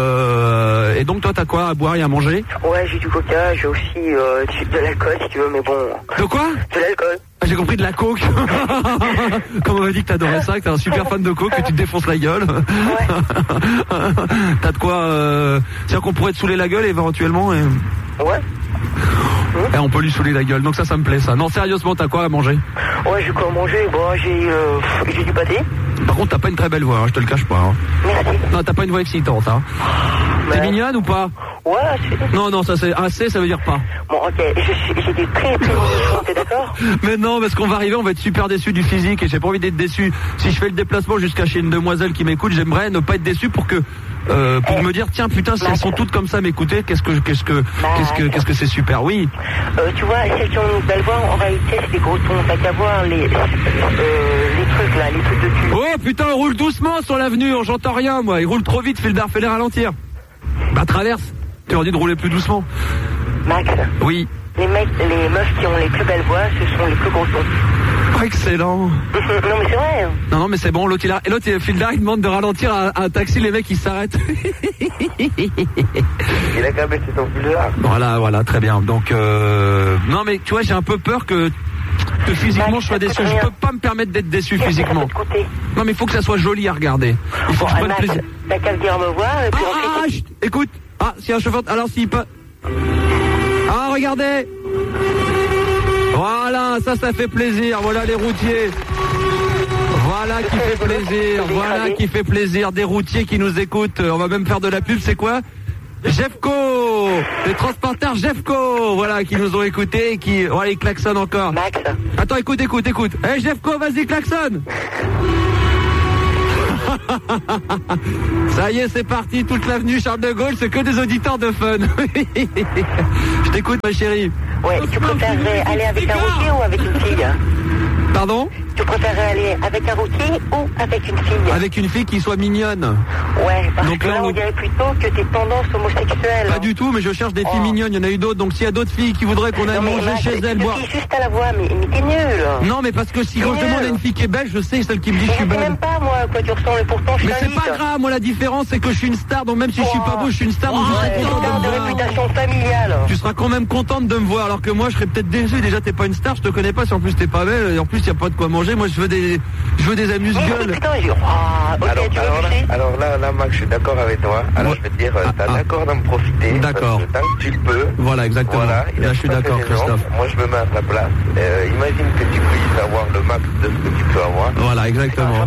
Et donc toi t'as quoi à boire et à manger? Ouais, j'ai du coca, j'ai aussi de l'alcool si tu veux, mais bon... De quoi? De l'alcool. Ah, j'ai compris, de la coke. Comme on m'a dit que t'adorais ça, que t'es un super fan de coke, que tu te défonces la gueule. Ouais. T'as de quoi... C'est-à-dire qu'on pourrait te saouler la gueule éventuellement et... Ouais. Et on peut lui saouler la gueule, donc ça me plaît ça. Non, sérieusement, t'as quoi à manger? Ouais, j'ai quoi à manger? Bon, j'ai du pâté. Par contre, t'as pas une très belle voix, hein, je te le cache pas. Hein. Merci. Non, t'as pas une voix excitante. Hein. T'es mignonne ou pas? Ouais, assez. Non, ça c'est assez, ça veut dire pas. Bon, ok, j'ai des très très mauvais choix, t'es d'accord? Mais non, parce qu'on va arriver, on va être super déçus du physique et j'ai pas envie d'être déçu. Si je fais le déplacement jusqu'à chez une demoiselle qui m'écoute, j'aimerais ne pas être déçu pour me dire tiens putain si elles sont toutes comme ça m'écouter, qu'est-ce que c'est super. Oui. Tu vois, celles qui ont une belle voix, en réalité c'est des gros tons, t'as qu'à voir les trucs là, les trucs de cul. Oh putain, on roule doucement sur l'avenue, j'entends rien moi, il roule trop vite, Fildar, fais-les ralentir. Bah traverse, tu leur dis de rouler plus doucement. Max. Oui. Les meufs qui ont les plus belles voix, ce sont les plus gros tons. Oh, excellent. Non, mais c'est vrai. Hein. Non, mais c'est bon. L'autre, Fildar, il demande de ralentir un taxi. Les mecs, ils s'arrêtent. Il a quand même laissé son Fildar. Voilà, très bien. Donc, non, mais tu vois, j'ai un peu peur que physiquement je sois déçu. Je peux pas me permettre d'être déçu physiquement. Non, mais il faut que ça soit joli à regarder. Il faut que je prenne plaisir. T'as qu'à venir me voir. Et puis écoute. Ah, si un chauffeur. Alors, s'il peut. Ah, regardez. Voilà, ça fait plaisir. Voilà les routiers. Voilà qui fait plaisir. Voilà qui fait plaisir. Des routiers qui nous écoutent. On va même faire de la pub. C'est quoi? Jeffco, les transporteurs Jeffco, voilà, qui nous ont écoutés et qui, voilà, ils klaxonnent encore. Max. Attends, écoute. Eh, Jeffco, vas-y, klaxonne. Ça y est, c'est parti, toute l'avenue Charles de Gaulle, c'est que des auditeurs de fun. Je t'écoute, ma chérie. Ouais, tu préférerais aller avec un routier ou avec une fille? Pardon? Tu préférerais aller avec un routier ou avec une fille? Avec une fille qui soit mignonne. Ouais, parce donc que là, on dirait plutôt que t'es tendance homosexuelle. Pas du tout, mais je cherche des filles mignonnes, il y en a eu d'autres, donc s'il y a d'autres filles qui voudraient qu'on aille manger chez elles, boire... juste à la voix, mais t'es nul. Non, mais parce que si quand je demande à une fille qui est belle, je sais celle qui me dit je suis belle. Je sais même pas, moi, à quoi tu ressembles, pourtant je Mais c'est pas grave, moi la différence c'est que je suis une star, donc même si je suis pas beau, je suis une star, donc je serai content de me voir. Réputation familiale. Tu seras quand même contente de me voir, alors que moi je serais peut-être déçu, déjà t'es pas une star, je te connais pas, si en plus t'es pas belle, et en plus y a pas de quoi manger, moi je veux des amuse-gueules. Alors là, Max, je suis d'accord avec toi. Alors je vais te dire, t'as d'accord d'en profiter. D'accord. Tant que tu le peux. Voilà, exactement. Voilà, là je suis d'accord, Christophe. Moi je me mets à ta place. Imagine que tu puisses avoir le max de ce que tu peux avoir. Voilà, exactement.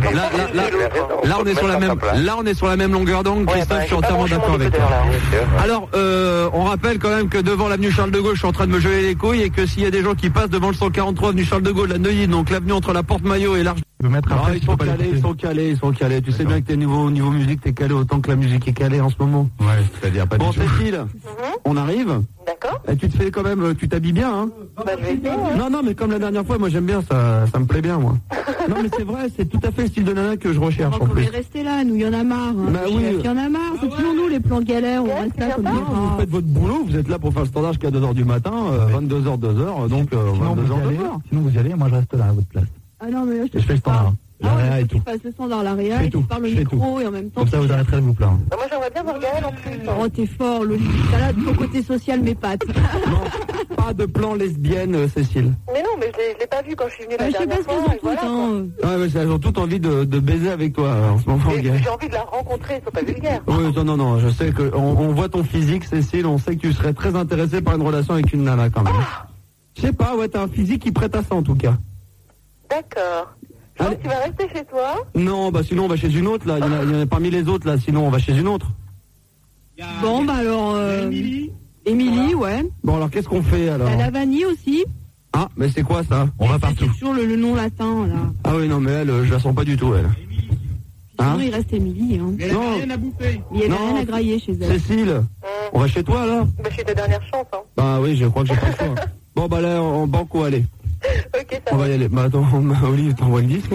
Là on est sur la même longueur d'onde, Christophe, je suis entièrement d'accord avec toi. Alors, on rappelle quand même que devant l'avenue Charles de Gaulle, je suis en train de me geler les couilles, et que s'il y a des gens qui passent devant le 143 avenue Charles de Gaulle, la Neuilly, donc l'avenue entre la Porte Maillot et l'Arche. Ils sont calés. Tu sais bien que t'es niveau musique, t'es calé autant que la musique est calée en ce moment. Ouais, c'est-à-dire pas du tout. Bon, Cécile, on arrive. D'accord. Et tu te fais quand même, tu t'habilles bien, hein? Bah, je vais essayer. Non, mais comme la dernière fois, moi j'aime bien, ça me plaît bien, moi. Non, mais c'est vrai, c'est tout à fait le style de nana que je recherche en plus. On est resté là, nous, il y en a marre. Hein. Bah oui. Il y en a marre, c'est toujours nous les plans galères, on reste là comme ça. Vous faites votre boulot, vous êtes là pour faire le standard jusqu'à 2h du matin, 22h, 2h, donc 22h, 2h. Sinon vous y allez, moi je reste là à votre place. Ah non, mais là, je fais le standard. L'AREA et tout. Tu fasses le standard, l'AREA, et tu parles au micro, et en même temps... Comme ça, vous arrêterez de vous plaindre. Moi, j'aimerais bien voir Gaël en plus. Oh, t'es fort, Loli. T'as là, ton côté social, mes pattes. Non, pas de plan lesbienne, Cécile. Mais non, mais je l'ai pas vu quand je suis venue la dernière fois. Je sais pas ce qu'ils Ouais, mais elles ont toutes envie de baiser avec toi, en ce moment, Gaël. J'ai envie de la rencontrer, c'est pas vulgaire. Oui, non, je sais que... On voit ton physique, Cécile, on sait que tu serais très intéressée par une relation avec une nana, quand même. Je sais pas, ouais, t'as un physique qui prête à ça, en tout cas. D'accord. Donc tu vas rester chez toi? Non, bah sinon on va chez une autre, là. Il y en a parmi les autres, là. Sinon on va chez une autre. Bon, bah alors... Émilie, ouais. Bon, alors qu'est-ce qu'on fait, alors? T'as la vanille aussi. Ah, mais c'est quoi, ça? On va partout. C'est toujours le nom latin, là. Ah oui, non, mais elle, je la sens pas du tout, elle. Sinon, il reste Émilie, hein. Il n'y a rien à bouffer. Il y a rien à grailler chez elle. Cécile, on va chez toi, alors? Bah, c'est ta dernière chance, hein. Bah oui, je crois que j'ai pas le choix. Bon, bah là, en banco, allez. Ok, ça on va y aller. Bah attends, Olivier, t'envoies le disque, là?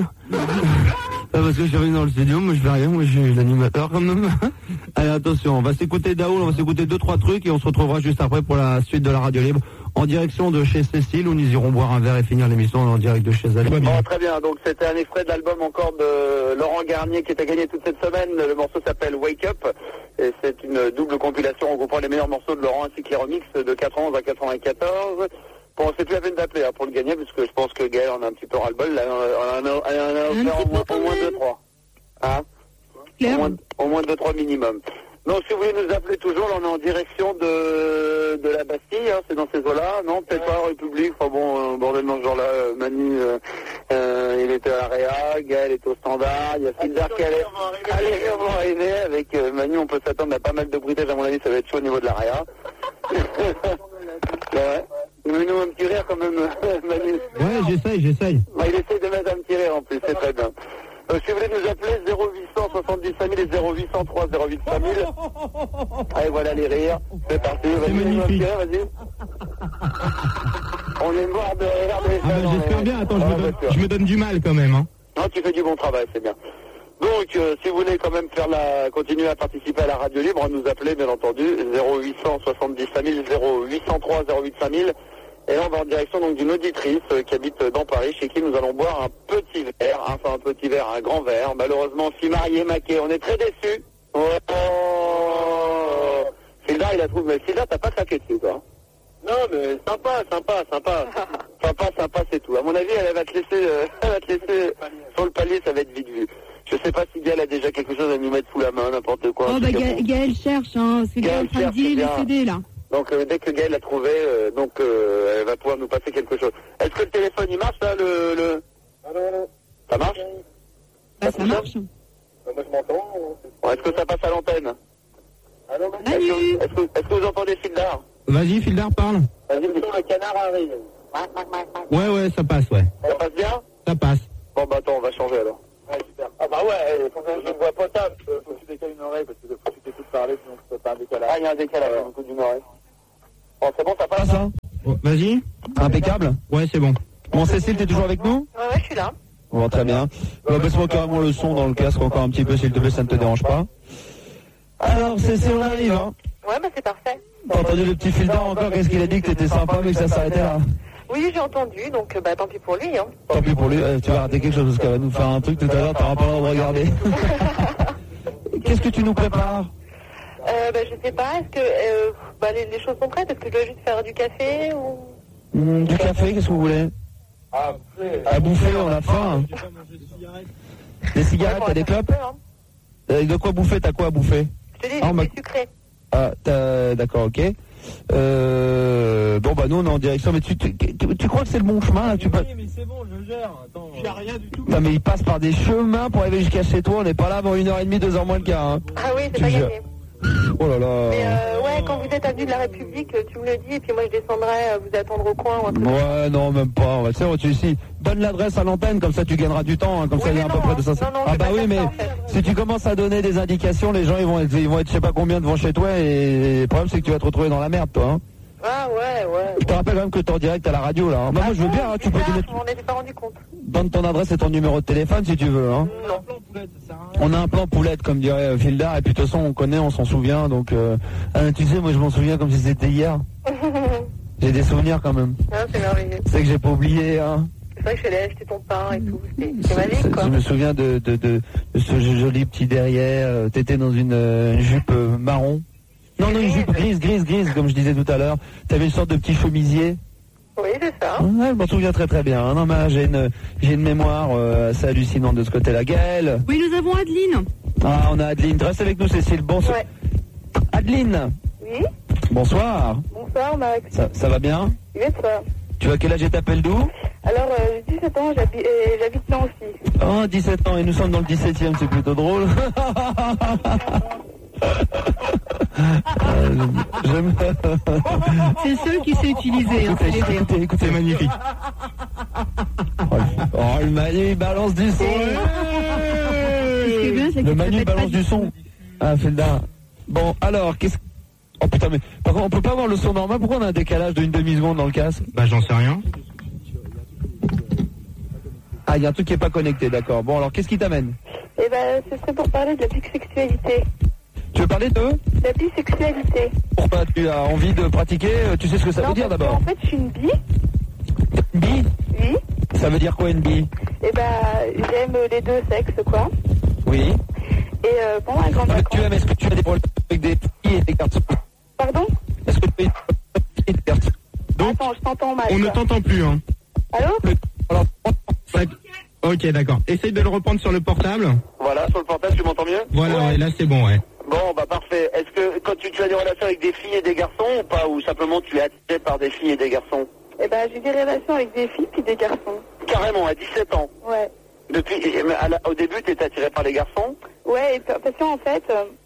Parce que je suis venu dans le studio, moi je fais rien, moi je suis l'animateur quand même. Allez, attention, on va s'écouter Daoul, on va s'écouter 2-3 trucs et on se retrouvera juste après pour la suite de la radio libre en direction de chez Cécile où nous irons boire un verre et finir l'émission en direct de chez elle. Bon, très bien, donc c'était un extrait de l'album encore de Laurent Garnier qui était gagné toute cette semaine. Le morceau s'appelle Wake Up et c'est une double compilation regroupant les meilleurs morceaux de Laurent ainsi que les remixes de 91 à 94. Bon, c'est plus la peine d'appeler pour le gagner, parce que je pense que Gaël en a un petit peu ras-le-bol. Là, on a offert au moins 2-3. Hein? Au moins 2-3 minimum. Donc, si vous voulez nous appeler toujours, là, on est en direction de la Bastille, hein, c'est dans ces eaux-là. Non, peut-être pas, République. Enfin bon, bordel dans ce genre-là, Manu, il était à l'AREA, Gaël est au standard, il y a Sylvain qui allait arriver avec Manu, on peut s'attendre à pas mal de bruitage, à mon avis, ça va être chaud au niveau de l'AREA. Ouais. Mets-nous un petit rire quand même, Manu. Ouais, j'essaye. Bah, il essaye de mettre un petit rire en plus, c'est très bien. Si vous voulez nous appeler, 0800 70 5000 et 0803 08 5000. Allez, voilà les rires. C'est parti. Vas-y, mets-nous un petit rire, vas-y. On est mort de rire. Ah bah, j'espère bien. Attends, je me donne du mal quand même. Hein. Non, tu fais du bon travail, c'est bien. Donc, si vous voulez quand même continuer à participer à la radio libre, nous appeler, bien entendu, 0800 70 5000, 0803 08 5000. Et là, on va en direction donc d'une auditrice qui habite dans Paris, chez qui nous allons boire un petit verre, enfin un petit verre, un grand verre. Malheureusement, fille mariée, maquée, on est très déçus. Oh. Phildar, il a trouvé, mais Phildar, t'as pas claqué dessus, quoi. Non, mais sympa, c'est tout. À mon avis, elle va te laisser sur le palier, ça va être vite vu. Je sais pas si Gaël a déjà quelque chose à nous mettre sous la main, n'importe quoi. Oh, bah, Gaël cherche, hein. C'est Gaël en train de dealer les CD, là. Donc, dès que Gaël a trouvé, elle va pouvoir nous passer quelque chose. Est-ce que le téléphone, il marche, là, Allô. Ça marche? Bah, ça marche. Moi, je m'entends. Bon, est-ce que ça passe à l'antenne? Allô, Salut. Est-ce que vous entendez Phildar? Vas-y, Phildar, parle. Vas-y, le canard arrive. Ouais, ça passe, ouais. Ça passe bien? Ça passe. Bon, bah, attends, on va changer, alors. Ouais, super. Ah, bah ouais, faut que je ne vois pas ça. Faut que tu décales une oreille, parce que faut que tu t'écoutes parler, sinon tu peux pas un décalage. Ah, il y a un décalage, un coup d'une oreille. Bon, c'est bon, ça passe, ça? Vas-y. Impeccable? Ouais, c'est bon. Bon, Cécile, t'es toujours avec nous? Ouais, je suis là. Bon, très bien. Baisse-moi carrément le son dans le casque encore un petit peu, s'il te plaît, ça ne te dérange pas. Alors, Cécile, on arrive, hein? Ouais, bah c'est parfait. T'as entendu le petit Phildar encore? Qu'est-ce qu'il a dit que t'étais sympa, mais que ça s'arrêtait là? Oui, j'ai entendu, donc bah tant pis pour lui, hein. Tant pis pour lui, tu vas rater quelque chose parce qu'elle va nous faire un truc tout à l'heure, t'auras pas le droit de regarder. Qu'est-ce que tu nous prépares? Bah je sais pas, est-ce que les choses sont prêtes? Est-ce que je dois juste faire du café ou... Du café, qu'est-ce que vous voulez? À bouffer, on a faim. Des cigarettes, t'as des clopes? De quoi bouffer? T'as quoi à bouffer? Je te dis, c'est sucré. Ah, d'accord, ok. Bon bah nous on est en direction, mais tu crois que c'est le bon chemin là? Oui, mais c'est bon, je gère. Attends, je rien du tout. Non mais il passe par des chemins pour arriver jusqu'à chez toi. On n'est pas là avant 1h30, 2h moins le quart. Hein. Ah oui, c'est pas gagné. Oh là là. Mais ouais, quand vous êtes avenue de la République, tu me le dis, et puis moi je descendrai vous attendre au coin ou un truc. Ouais, non, même pas. Tu sais, tu ici. Donne l'adresse à l'antenne, comme ça tu gagneras du temps, hein, comme ça il y a à peu près de ça. Ah bah oui, mais en fait, si tu commences à donner des indications, les gens ils vont être je sais pas combien devant chez toi, et le problème c'est que tu vas te retrouver dans la merde, toi. Hein. Ah ouais. Je te rappelle quand même que t'es en direct à la radio là. Hein. Bah, moi je veux bien, hein, tu peux donner. Je m'en étais pas rendu compte. Donne ton adresse et ton numéro de téléphone si tu veux. Hein. Non. On a un plan poulette comme dirait Phildar, et puis de toute façon on connaît, on s'en souvient, donc tu sais, moi je m'en souviens comme si c'était hier. J'ai des souvenirs quand même. Ah, c'est merveilleux. C'est que j'ai pas oublié, hein. C'est vrai que je suis allée acheter ton pain et tout, c'est magique quoi. Je me souviens de ce joli petit derrière, t'étais dans une jupe marron. Non, une jupe grise, comme je disais tout à l'heure. T'avais une sorte de petit chemisier. Oui, c'est ça. Ouais, je m'en souviens très très bien. Non, mais j'ai une mémoire assez hallucinante de ce côté-là. Gaëlle. Oui, nous avons Adeline. Ah, on a Adeline. Reste avec nous, Cécile. Bonsoir. Ouais. Adeline. Oui. Bonsoir. Bonsoir, Max. Ça va bien? Oui, ça. Tu as quel âge et t'appelles d'où? Alors, j'ai 17 ans, j'habite là aussi. Oh, 17 ans, et nous sommes dans le 17e, c'est plutôt drôle. C'est le seul qui sait utiliser. Écoutez, c'est magnifique. Oh, le Manu, il balance du son. Le Manu balance du son. Ah, Phildar. Bon, alors, qu'est-ce... Oh putain, mais par contre, on peut pas avoir le son normal. Pourquoi on a un décalage d'une demi-seconde dans le casque? Bah, j'en sais rien. Ah, il y a un truc qui est pas connecté, d'accord. Bon, alors, qu'est-ce qui t'amène? Eh ben, ce serait pour parler de la bisexualité. Tu veux parler de la bisexualité. Pourquoi tu as envie de pratiquer? Tu sais ce que ça veut dire d'abord? En fait, je suis une bi. Une bi? Oui. Ça veut dire quoi, une bi? Eh ben, j'aime les deux sexes, quoi. Oui. Et pendant la grande vacances... Est-ce que tu as des problèmes avec des filles et des garçons? Pardon? Est-ce que tu as des problèmes avec des garçons? Donc, attends, je t'entends mal. On ne t'entend plus, hein. Allô? Alors, ok, d'accord. Essaye de le reprendre sur le portable. Voilà, sur le portable, tu m'entends mieux? Voilà, ouais, là c'est bon, ouais. Bon, bah parfait. Est-ce que quand tu as des relations avec des filles et des garçons ou pas? Ou simplement tu es attiré par des filles et des garçons? Eh ben, j'ai des relations avec des filles puis des garçons. Carrément, à 17 ans? Ouais. Au début, tu étais attiré par les garçons? Ouais, parce qu'en fait,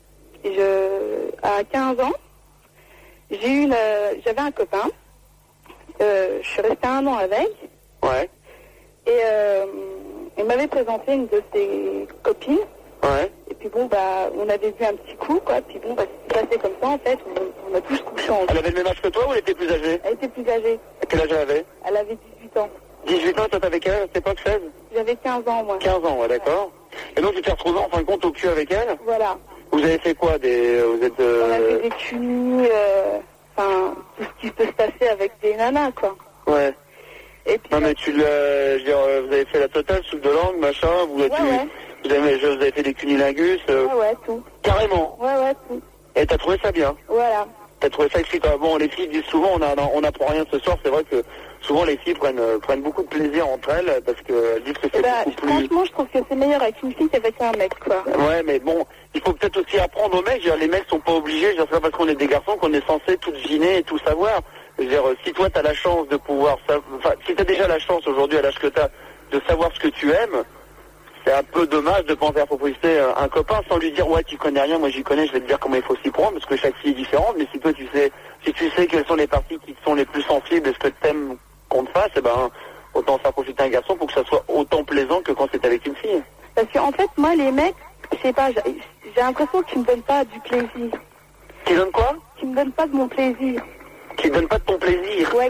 à 15 ans, j'avais un copain. Je suis restée 1 an avec. Ouais. Et il m'avait présenté une de ses copines. Ouais. Et puis bon, bah, on avait vu un petit coup, quoi. Puis bon, bah, c'est passé comme ça, en fait. On a tous couché ensemble. Elle avait le même âge que toi ou elle était plus âgée? Elle était plus âgée. Quel âge elle avait? Elle avait 18 ans. 18 ans, toi t'avais quel âge à cette époque? 16? J'avais 15 ans, moi. 15 ans, ouais, d'accord. Et donc tu t'es retrouvé en fin de compte au cul avec elle? Voilà. Vous avez fait quoi? On a fait des culs, enfin, tout ce qui peut se passer avec des nanas, quoi. Ouais. Et puis, non mais tu l'as, je veux dire, vous avez fait la totale, soupe de langue, machin, vous avez fait des cunilingus. Ouais, tout. Carrément. Ouais, tout. Et t'as trouvé ça bien? Voilà. T'as trouvé ça excitant? Bon, les filles disent souvent, on n'apprend rien ce soir, c'est vrai que souvent les filles prennent beaucoup de plaisir entre elles, parce qu'elles disent que c'est beaucoup plus... Franchement, je trouve que c'est meilleur avec une fille qu'avec un mec, quoi. Ouais, mais bon, il faut peut-être aussi apprendre aux mecs, je veux dire, les mecs sont pas obligés, je veux dire, c'est pas parce qu'on est des garçons qu'on est censé tout deviner et tout savoir. Je veux dire, si toi t'as la chance de pouvoir, enfin, si t'as déjà la chance aujourd'hui à l'âge que t'as de savoir ce que tu aimes, c'est un peu dommage de penser à proposer un copain sans lui dire ouais tu connais rien, moi j'y connais, je vais te dire comment il faut s'y prendre parce que chaque fille est différente. Mais si toi tu sais quelles sont les parties qui sont les plus sensibles et ce que t'aimes qu'on te fasse, eh ben autant faire profiter un garçon pour que ça soit autant plaisant que quand c'est avec une fille. Parce qu'en fait moi les mecs, je sais pas, j'ai l'impression qu'ils me donnent pas du plaisir. Qui donne quoi? Qui me donnent pas de mon plaisir. Qui donne pas de ton plaisir. Ouais.